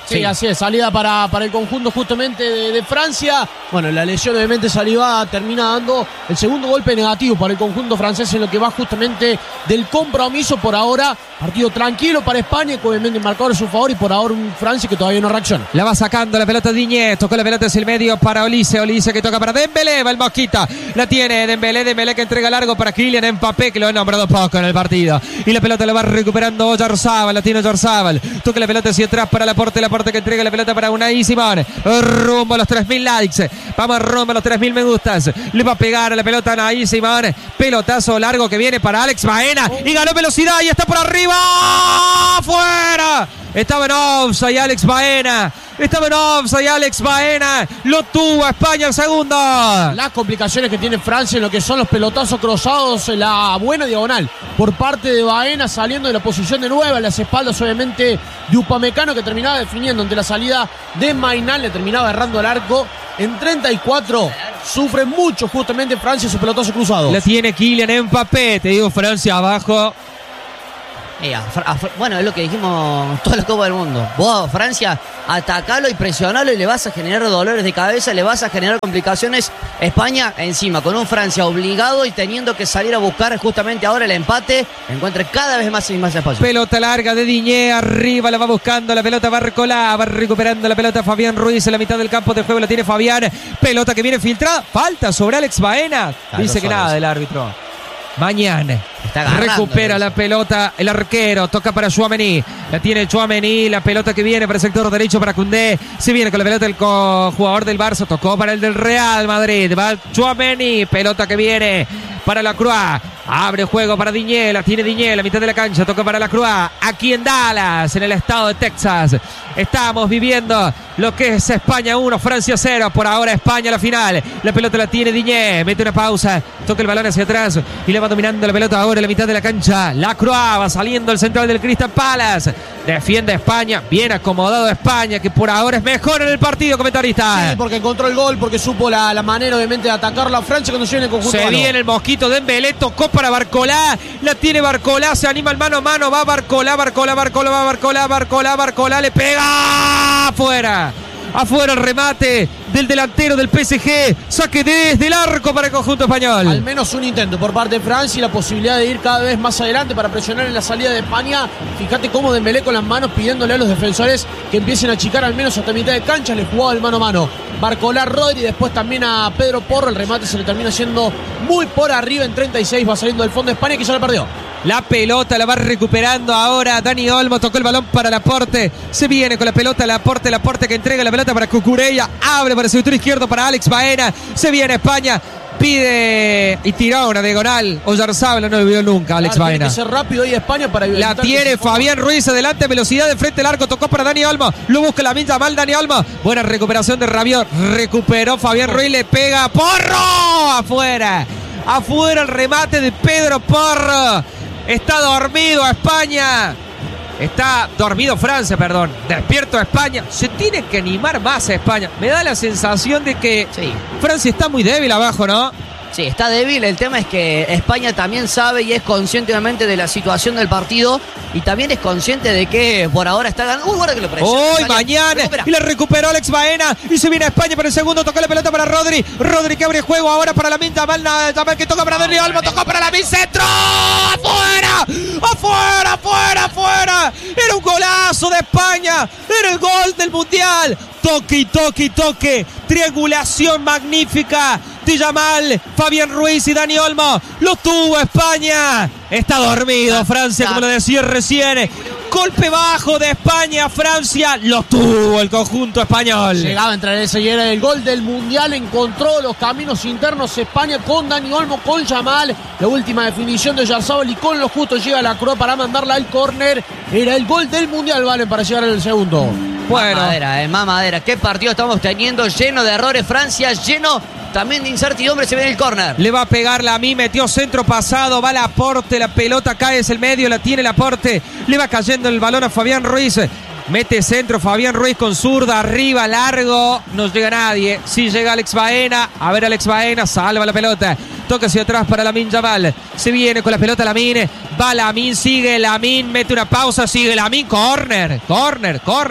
Sí, Sí. así es, salida para, para el conjunto justamente de, de Francia. Bueno, la lesión obviamente Saliba termina dando el segundo golpe negativo para el conjunto francés en lo que va justamente del compromiso. Por ahora, partido tranquilo para España, que obviamente el marcador es su favor, y por ahora un Francia que todavía no reacciona. La va sacando la pelota Diñé, tocó la pelota hacia el medio para Olise, Olise que toca para Dembélé, va el Mosquita, la tiene Dembélé, Dembélé que entrega largo para Kylian Mbappé, que lo ha nombrado poco en el partido, y la pelota la va recuperando Oyarzábal, la tiene Oyarzábal, toca la pelota hacia atrás para Laporte, Laporte que entrega la pelota para Unai Simón, rumbo a los tres mil likes, vamos rumbo a los tres mil me gustas, le va a pegar a la pelota a Unai Simón, pelotazo largo que viene para Alex Baena, y ganó velocidad y está por arriba, ¡fuera! Estaba en offside Alex Baena. Estaba en offside Alex Baena. Lo tuvo a España el segundo. Las complicaciones que tiene Francia en lo que son los pelotazos cruzados, la buena diagonal por parte de Baena saliendo de la posición de nueve, a las espaldas obviamente de Upamecano, que terminaba definiendo ante la salida de Maynard, le terminaba errando el arco. En treinta y cuatro sufre mucho justamente Francia su pelotazo cruzado. La tiene Kylian Mbappé. Te digo, Francia abajo. Eh, a, a, bueno, es lo que dijimos toda la Copa del Mundo. Vos, Francia, atacalo y presionalo y le vas a generar dolores de cabeza, le vas a generar complicaciones. España, encima, con un Francia obligado y teniendo que salir a buscar justamente ahora el empate, encuentra cada vez más y más espacio. Pelota larga de Diñé, arriba la va buscando, la pelota Barcolá, va recuperando la pelota Fabián Ruiz en la mitad del campo de juego, la tiene Fabián. Pelota que viene filtrada, falta sobre Alex Baena. Claro, Dice que solo nada eso. del árbitro. Mañana Está agarrando, recupera ¿no? la pelota el arquero, toca para Tchouaméni, la tiene Tchouaméni, la pelota que viene para el sector derecho para Koundé, se viene con la pelota el jugador del Barça, tocó para el del Real Madrid, va Tchouaméni, pelota que viene para la Croix, abre juego para Diñé, la tiene Diñé, la mitad de la cancha, toca para la Croix, aquí en Dallas, en el estado de Texas, estamos viviendo lo que es España uno, Francia cero, por ahora España la final, la pelota la tiene Diñé, mete una pausa, toca el balón hacia atrás y le va dominando la pelota ahora en la mitad de la cancha, la Croix va saliendo el central del Crystal Palace, defiende España, bien acomodado España, que por ahora es mejor en el partido, comentarista. Sí, porque encontró el gol, porque supo la, la manera obviamente de atacar la Francia cuando se viene el conjunto. Se malo. viene el mosquito de Dembélé, tocó para Barcolá, la tiene Barcolá, se anima el mano a mano, va Barcolá, Barcolá, Barcolá, va Barcolá, Barcolá, Barcolá, le pega afuera. Afuera el remate del delantero del P S G. Saque desde el arco para el conjunto español. Al menos un intento por parte de Francia y la posibilidad de ir cada vez más adelante para presionar en la salida de España. Fíjate cómo Dembélé con las manos pidiéndole a los defensores que empiecen a achicar al menos hasta mitad de cancha. Le jugaba el mano a mano Barcolá, Rodri, después también a Pedro Porro. El remate se le termina haciendo muy por arriba. En treinta y seis va saliendo del fondo de España, que ya la perdió. La pelota la va recuperando ahora Dani Olmo, tocó el balón para Laporte, se viene con la pelota Laporte, Laporte que entrega la pelota para Cucurella, abre para el sector izquierdo para Alex Baena, se viene España, pide y tira una diagonal, Oyarzábal no lo vio nunca Alex Claro, Baena. tiene que ser rápido ahí España para La evitar que tiene se ponga- Fabián Ruiz adelante, velocidad de frente al arco, tocó para Dani Olmo, lo busca la mincha mal Dani Olmo, buena recuperación de Rabiot, recuperó Fabián Ruiz, le pega Porro, afuera, afuera el remate de Pedro Porro. Está dormido España. Está dormido Francia, perdón. Despierto España. Se tiene que animar más a España. Me da la sensación de que Sí. Francia está muy débil abajo, ¿no? Sí, está débil. El tema es que España también sabe y es consciente obviamente de la situación del partido y también es consciente de que por ahora está ganando. Uy, guarda que lo presiona. Hoy, España. mañana. Recupera. Y la recuperó Alex Baena. Y se viene a España para el segundo. Tocó la pelota para Rodri. Rodri que abre juego ahora para la Minta. Mal, que toca para Dani Olmo. Tocó para la Min. Centro. ¡Afuera! ¡Afuera! ¡Afuera! ¡Afuera! Era un golazo de España. Era el gol del Mundial. Toque y toque y toque. Triangulación magnífica de Yamal, Fabián Ruiz y Dani Olmo. Lo tuvo España. Está dormido Francia, como lo decía recién. Golpe bajo de España, Francia. Lo tuvo el conjunto español. Llegaba a entrar ese y era el gol del Mundial. Encontró los caminos internos España con Dani Olmo, con Yamal. La última definición de Oyarzábal y con lo justo llega la Croix para mandarla al córner. Era el gol del Mundial, Valen, para llegar al segundo. Bueno, Mamadera, eh, mamadera. Qué partido estamos teniendo, lleno de errores Francia, lleno también de incertidumbre. Se viene el córner. le va a pegar la Mi, metió centro pasado, va Laporte, la pelota cae es el medio, la tiene Laporte, le va cayendo el balón a Fabián Ruiz, mete centro Fabián Ruiz con zurda, arriba, largo, no llega nadie, sí llega Alex Baena, a ver Alex Baena, salva la pelota, toca hacia atrás para Lamine Yamal, se viene con la pelota Lamine, va Lamine, sigue Lamine, mete una pausa, sigue Lamine, córner, córner, córner.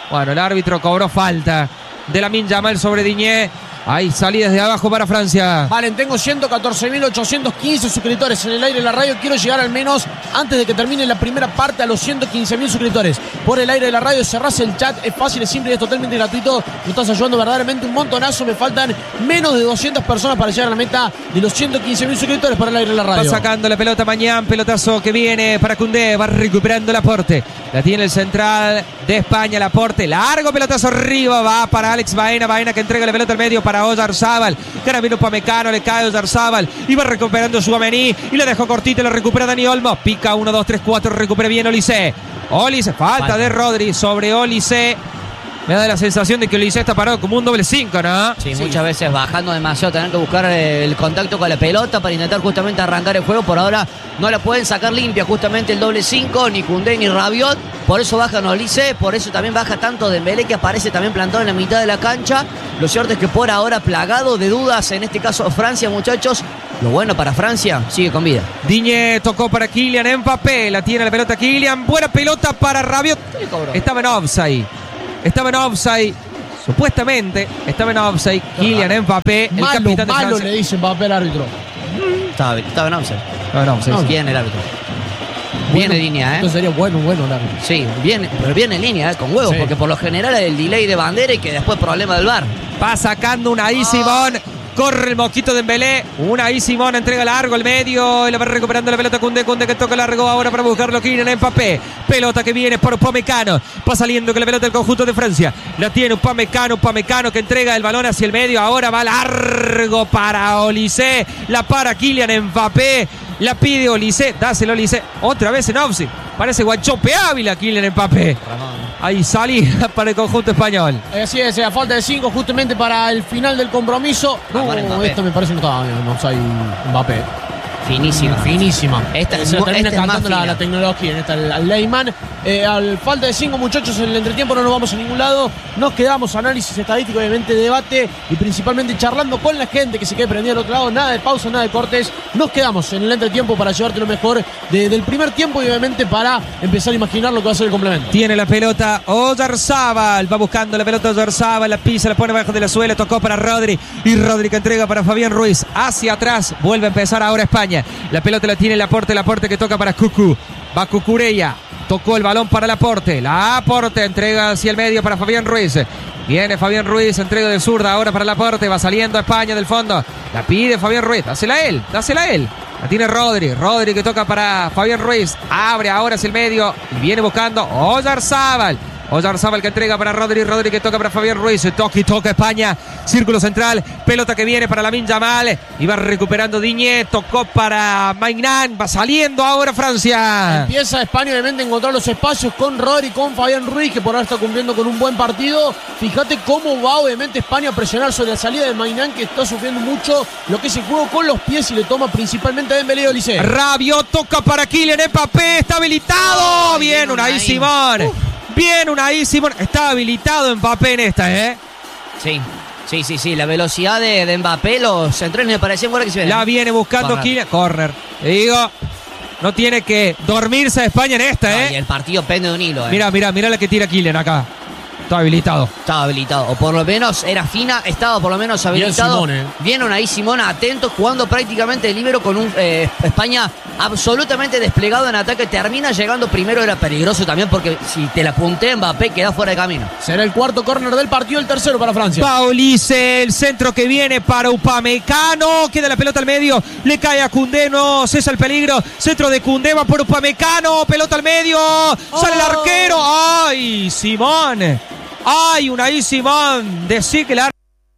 Bueno, el árbitro cobró falta de Lamine Yamal sobre Digne. Ahí salí desde abajo para Francia. Valen, tengo ciento catorce mil ochocientos quince suscriptores en el aire de la radio. Quiero llegar al menos, antes de que termine la primera parte, a los ciento quince mil suscriptores. Por el aire de la radio, cerrás el chat. Es fácil, es simple y es totalmente gratuito. Me estás ayudando verdaderamente un montonazo. Me faltan menos de doscientas personas para llegar a la meta de los ciento quince mil suscriptores por el aire de la radio. Va sacando la pelota Mañán. Pelotazo que viene para Koundé. Va recuperando Laporte. La tiene el central de España, Laporte. Largo pelotazo arriba. Va para Alex Baena. Baena que entrega la pelota al medio para Oyarzábal. Carabino Upamecano, le cae Oyarzábal. Y va recuperando Tchouaméni. Y la dejó cortita, la recupera Dani Olmo. Pica uno, dos, tres, cuatro. Recupera bien Olise. Olise, falta Falta. de Rodri sobre Olise. Me da la sensación de que Olise está parado como un doble cinco, ¿no? Sí, sí, muchas veces bajando demasiado, tener que buscar el contacto con la pelota para intentar justamente arrancar el juego. Por ahora no la pueden sacar limpia justamente el doble cinco, ni Koundé ni Rabiot. Por eso bajan Olise, por eso también baja tanto Dembélé, que aparece también plantado en la mitad de la cancha. Lo cierto es que por ahora plagado de dudas, en este caso Francia, muchachos. Lo bueno para Francia, sigue con vida. Digne tocó para Kylian Mbappé, la tiene la pelota Kylian. Buena pelota para Rabiot. Estaba en offside. Estaba en offside, supuestamente estaba en offside. Kylian Mbappé, el malo, capitán de malo Francia. le dice Mbappé al árbitro. Estaba, estaba en offside. No, no, sí, No, sí. bien el árbitro. Bueno, Viene en línea, ¿eh? Entonces sería bueno, bueno el árbitro. Sí, bien, pero viene en línea, ¿eh? Con huevos, Sí. porque por lo general el delay de bandera y que después problema del V A R. Va sacando una ahí Simón. Corre el mosquito de Dembélé. Una ahí Simón entrega largo al medio. Y la va recuperando la pelota Koundé. Koundé que toca largo ahora para buscarlo Kylian Mbappé. Pelota que viene por Upamecano. Va saliendo con la pelota del conjunto de Francia. La tiene Upamecano. Upamecano que entrega el balón hacia el medio. Ahora va largo para Olise. La para Kylian Mbappé. La pide Olise. Dáselo Olise. Otra vez en offside. Parece Guanchope Ávila Kylian Mbappé. Ahí salida para el conjunto español. Así es, a falta de cinco justamente para el final del compromiso. No, Mbappé. esto me parece que no estaba bien, no soy Mbappé. Finísima. Finísima. Esta es Se mu- termina esta es más cantando la, fina. la tecnología en esta, al, al Leyman. Eh, al falta de cinco, muchachos, en el entretiempo no nos vamos a ningún lado. Nos quedamos, análisis estadístico, obviamente debate y principalmente charlando con la gente que se quede prendida al otro lado. Nada de pausa, nada de cortes. Nos quedamos en el entretiempo para llevarte lo mejor de- del primer tiempo y obviamente para empezar a imaginar lo que va a ser el complemento. Tiene la pelota Oyarzábal. Va buscando la pelota Oyarzábal. La pisa, la pone abajo de la suela. Tocó para Rodri. Y Rodri que entrega para Fabián Ruiz. Hacia atrás. Vuelve a empezar ahora España. La pelota la tiene Laporte. Laporte que toca para Cucú. Va Cucurella. Tocó el balón para Laporte. Laporte entrega hacia el medio para Fabián Ruiz. Viene Fabián Ruiz, entrega de zurda ahora para Laporte. Va saliendo España del fondo. La pide Fabián Ruiz. Dásela a él. Dásela a él. La tiene Rodri. Rodri que toca para Fabián Ruiz. Abre ahora hacia el medio. Y viene buscando Oyarzábal. Oyarzábal que entrega para Rodri. Rodri que toca para Fabián Ruiz. Toca y toca España. Círculo central. Pelota que viene para Lamine Yamal. Y va recuperando Digne. Tocó para Maignan. Va saliendo ahora Francia. Empieza España obviamente a encontrar los espacios con Rodri, con Fabián Ruiz, que por ahora está cumpliendo con un buen partido. Fíjate cómo va obviamente España a presionar sobre la salida de Maignan, que está sufriendo mucho lo que es el juego con los pies y le toma principalmente a Dembélé y Olise. Rabiot toca para Kylian Mbappé. Está habilitado. Ay, Bien, bien, Unai Unai. Simón. Uf. Bien, Unai Simón. Está habilitado Mbappé en esta, ¿eh? Sí, sí, sí, sí. La velocidad de, de Mbappé, los centrales me parecían buenas que se ven. La viene buscando Corner. Kylian. Corner. Te digo, no tiene que dormirse a España en esta, No, y ¿eh? el partido pende de un hilo, eh. Mira, mira, mira la que tira Kylian acá. Está habilitado. Estaba habilitado, o por lo menos era fina, estaba por lo menos habilitado. Simón, eh. Vieron ahí Simón atento, jugando prácticamente de líbero con un eh, España absolutamente desplegado en ataque. Termina llegando primero, era peligroso también porque si te la apunté Mbappé queda fuera de camino. Será el cuarto córner del partido, el tercero para Francia. Paulice, el centro que viene para Upamecano. Queda la pelota al medio. Le cae a Koundé. No cesa el peligro. Centro de Koundé. Va por Upamecano. Pelota al medio. Sale el Oh. arquero. ¡Ay, Simón! ¡Ay, Unai Simón! Decí que el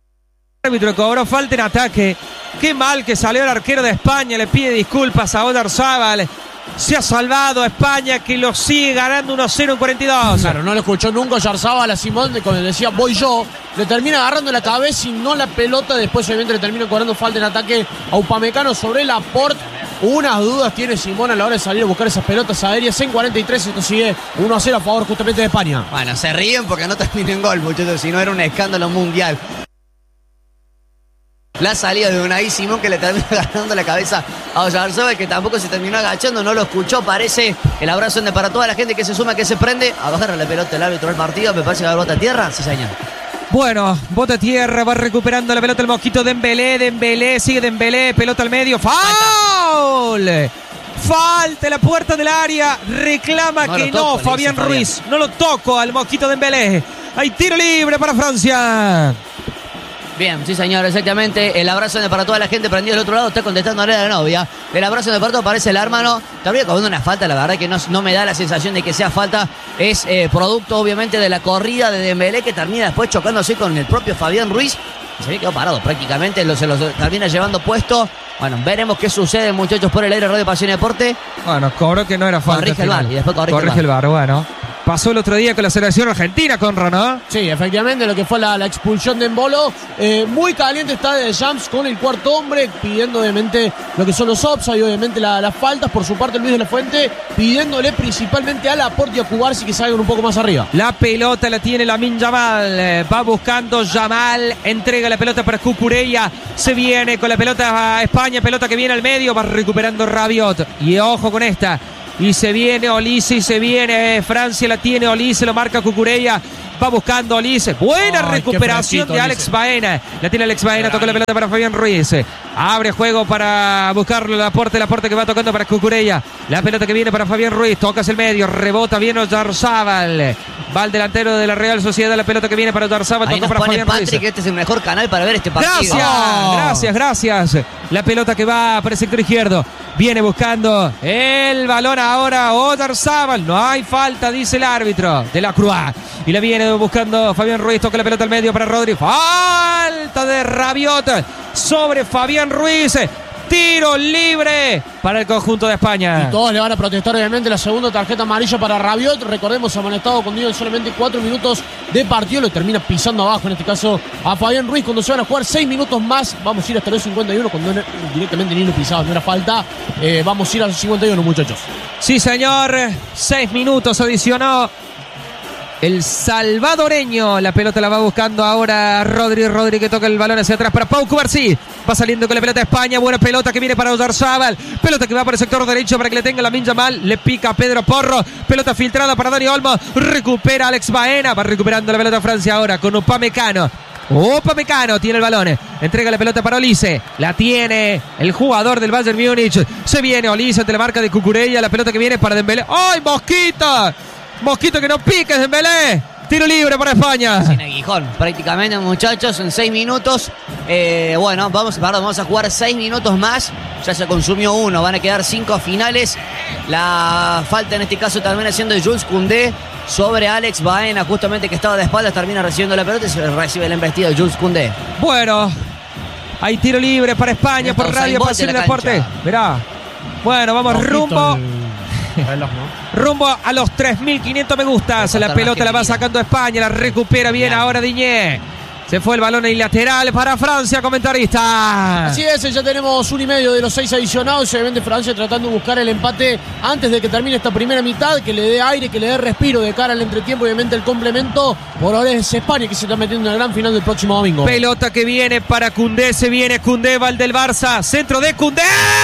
árbitro cobró falta en ataque. Qué mal que salió el arquero de España. Le pide disculpas a Oyarzábal. Se ha salvado a España, que lo sigue ganando uno cero en cuarenta y dos. Claro, no lo escuchó nunca Oyarzábal a Simón de cuando le decía voy yo. Le termina agarrando la cabeza y no la pelota. Después obviamente le termina cobrando falta en ataque a Upamecano sobre Laporte. Unas dudas tiene Simón a la hora de salir a buscar esas pelotas aéreas en cuarenta y tres. Esto sigue uno a cero a favor justamente de España. Bueno, se ríen porque no terminó en gol, muchachos, si no era un escándalo mundial. La salida de Unai Simón que le termina ganando la cabeza a Oyarzabal, que tampoco se terminó agachando, no lo escuchó, parece. El abrazo de para toda la gente que se suma, que se prende. Agarra la pelota el árbitro del partido, me parece que va a dar bota a tierra, sí señor. Bueno, bota a tierra, va recuperando la pelota el mosquito Dembélé, Dembélé, sigue Dembélé, pelota al medio, ¡foul! Falta en la puerta del área, reclama no que toco, no, Fabián Ruiz, no lo toco al mosquito Dembélé. Hay tiro libre para Francia. Bien, sí señor, exactamente. El abrazo de para toda la gente prendida del otro lado. Está contestándole a la novia. El abrazo de para todo parece el hermano. Termina cobrando una falta, la verdad que no, no me da la sensación de que sea falta. Es eh, producto obviamente de la corrida de Dembélé, que termina después chocándose con el propio Fabián Ruiz. Se había quedado parado prácticamente, lo, se lo termina llevando puesto. Bueno, veremos qué sucede, muchachos, por el aire Radio Pasión y Deporte. Bueno, cobró que no era falta. Corrige el V A R y después corrige, corrige el V A R. el V A R, bueno. Pasó el otro día con la selección argentina, Conra, ¿no? Sí, efectivamente, lo que fue la, la expulsión de Embolo. Eh, muy caliente está de Shams con el cuarto hombre, pidiendo obviamente lo que son los offside y obviamente la, las faltas. Por su parte, Luis de la Fuente pidiéndole principalmente a Laporte y a Cubarsí que salgan un poco más arriba. La pelota la tiene Lamine Yamal. Eh, va buscando Yamal. Entrega la pelota para Cucurella. Se viene con la pelota a España. Pelota que viene al medio. Va recuperando Rabiot. Y ojo con esta. Y se viene Olise y se viene Francia, la tiene Olise, lo marca Cucurella. Va buscando Olise. Buena Ay, recuperación de Alex Baena. La tiene Alex Baena, toca la pelota para Fabián Ruiz. Abre juego para buscarlo Laporte, Laporte que va tocando para Cucurella. La pelota que viene para Fabián Ruiz, tocas el medio, rebota bien Oyarzabal. Va el delantero de la Real Sociedad, la pelota que viene para Oyarzabal, toca para Fabián Patrick, Ruiz. este es el mejor canal para ver este partido. Gracias, oh. gracias, gracias. La pelota que va para el sector izquierdo. Viene buscando el balón ahora Oyarzabal. No hay falta, dice el árbitro de la Croix. Y la viene buscando Fabián Ruiz. Toca la pelota al medio para Rodri. Falta de Rabiot sobre Fabián Ruiz. Tiro libre para el conjunto de España. Y todos le van a protestar obviamente la segunda tarjeta amarilla para Rabiot. Recordemos, amonestado con Dios en solamente cuatro minutos de partido. Lo termina pisando abajo, en este caso a Fabián Ruiz, cuando se van a jugar seis minutos más. Vamos a ir hasta los cincuenta y uno, cuando no, directamente ni lo pisado, no era falta. Eh, vamos a ir a los cincuenta y uno, muchachos. Sí, señor. Seis minutos adicionó el salvadoreño. La pelota la va buscando ahora Rodri. Rodri que toca el balón hacia atrás para Pau Cubarsí. Va saliendo con la pelota a España. Buena pelota que viene para Oyarzabal. Pelota que va por el sector derecho para que le tenga Lamine Yamal. Le pica a Pedro Porro. Pelota filtrada para Dani Olmo. Recupera Alex Baena. Va recuperando la pelota Francia ahora con Upamecano. Upamecano tiene el balón. Entrega la pelota para Olise. La tiene el jugador del Bayern Múnich. Se viene Olise ante la marca de Cucurella. La pelota que viene para Dembélé. ¡Ay, Mosquito! Mosquito que no piques, Dembélé. Tiro libre para España. Sin aguijón, prácticamente, muchachos, en seis minutos. Eh, bueno, vamos, perdón, vamos a jugar seis minutos más. Ya se consumió uno, van a quedar cinco finales. La falta en este caso termina siendo de Jules Koundé sobre Alex Baena, justamente que estaba de espaldas, termina recibiendo la pelota y se recibe la embestida de Jules Koundé. Bueno, hay tiro libre para España por Radio Pasión y Deporte. Verá. Bueno, vamos Mosquito rumbo. El... reloj, ¿no? Rumbo a los tres mil quinientos me gustas. La pelota la va sacando España. La recupera bien Mirá. ahora Diñé. Se fue el balón en lateral para Francia, comentarista. Así es, ya tenemos un y medio de los seis adicionados. Obviamente Francia tratando de buscar el empate antes de que termine esta primera mitad, que le dé aire, que le dé respiro de cara al entretiempo. Obviamente el complemento. Por ahora es España que se está metiendo en la gran final del próximo domingo. Pelota que viene para Koundé, se viene Koundé, va el del Barça. Centro de Koundé.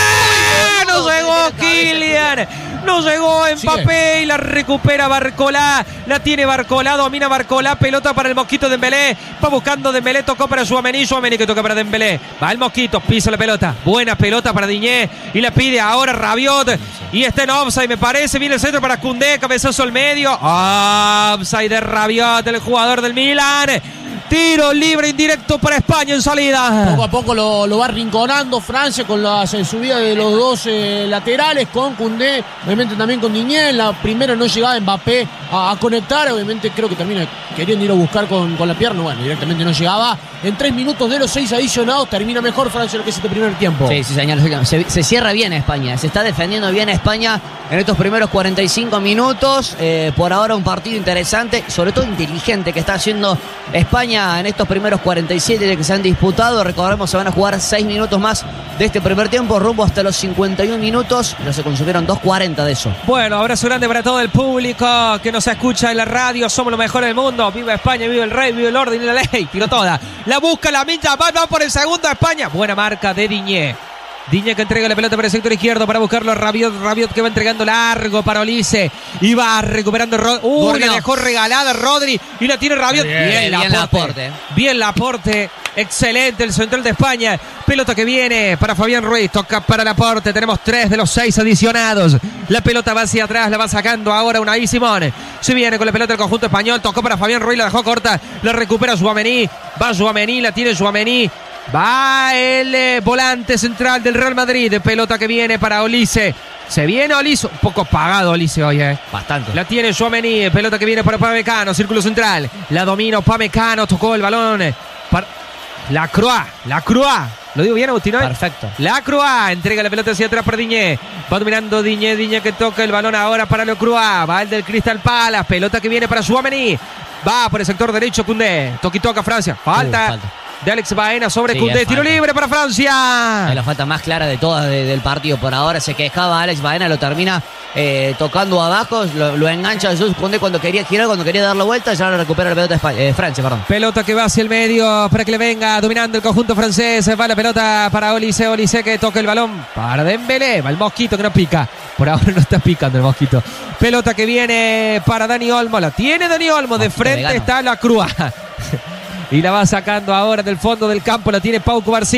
¡No llegó Kylian! No llegó Mbappé y la recupera Barcolá. La tiene Barcolá, domina Barcolá. Pelota para el Mosquito Dembélé. Va buscando Dembélé, tocó para Tchouaméni. Tchouaméni que toca para Dembélé. Va el Mosquito, pisa la pelota. Buena pelota para Diñé. Y la pide ahora Rabiot. Y está en offside, me parece. Viene el centro para Koundé. Cabezazo al medio. Offside de Rabiot, el jugador del Milan. Tiro libre indirecto para España en salida. Poco a poco lo, lo va rinconando Francia con la eh, subida de los dos eh, laterales, con Koundé, obviamente también con Diñé. En la primera no llegaba Mbappé a, a conectar, obviamente creo que termina queriendo ir a buscar con, con la pierna, bueno, directamente no llegaba. En tres minutos de los seis adicionados termina mejor Francia lo que es este primer tiempo. Sí, sí, señor. Se, se cierra bien España, se está defendiendo bien España en estos primeros cuarenta y cinco minutos. Eh, por ahora un partido interesante, sobre todo inteligente que está haciendo España en estos primeros cuarenta y siete de que se han disputado. Recordemos, se van a jugar seis minutos más de este primer tiempo, rumbo hasta los cincuenta y uno minutos. Ya se consumieron dos cuarenta de eso. Bueno, abrazo grande para todo el público que nos escucha en la radio. Somos los mejores del mundo. Viva España, viva el rey, viva el orden y la ley. Tiro toda. La La busca, la mincha, va, va por el segundo a España. Buena marca de Diñé. Diñé que entrega la pelota para el sector izquierdo para buscarlo a Rabiot. Rabiot que va entregando largo para Olise. Y va recuperando Rodri. Uy, le dejó regalada Rodri. Y la tiene Rabiot. Bien, bien, bien Laporte. Bien Laporte. Excelente el central de España. Pelota que viene para Fabián Ruiz. Toca para Laporte. Tenemos tres de los seis adicionados. La pelota va hacia atrás. La va sacando ahora Unai Simón. Se viene con la pelota el conjunto español. Tocó para Fabián Ruiz. La dejó corta. La recupera Tchouaméni. Va Tchouaméni. La tiene Tchouaméni. Va el eh, volante central del Real Madrid. Pelota que viene para Olise. Se viene Olise. Un poco apagado Olise hoy, eh. Bastante. La tiene Tchouaméni. Pelota que viene para Upamecano. Círculo central. La domina Upamecano. Tocó el balón. Para La Croix. La Croix. ¿Lo digo bien, Agustino? Perfecto. La Croix entrega la pelota hacia atrás para Diñé. Va dominando Diñé. Diñé que toca el balón ahora para La Croix. Va el del Crystal Palace. Pelota que viene para Tchouaméni. Va por el sector derecho Koundé. Toqui toca Francia. Falta. Uh, falta. De Alex Baena sobre sí, Koundé, tiro libre para Francia. Es la falta más clara de todas de, del partido. Por ahora se quejaba Alex Baena, lo termina eh, tocando abajo, lo, lo engancha Jesús Koundé cuando quería girar, cuando quería dar la vuelta, ya lo recupera la pelota de España, eh, Francia, perdón. Pelota que va hacia el medio para que le venga dominando el conjunto francés. Va la pelota para Olise, Olise que toca el balón para Dembélé. Va el mosquito que no pica. Por ahora no está picando el mosquito. Pelota que viene para Dani Olmo. La tiene Dani Olmo. De frente está La Croix. Y la va sacando ahora del fondo del campo. La tiene Pau Cubarsí.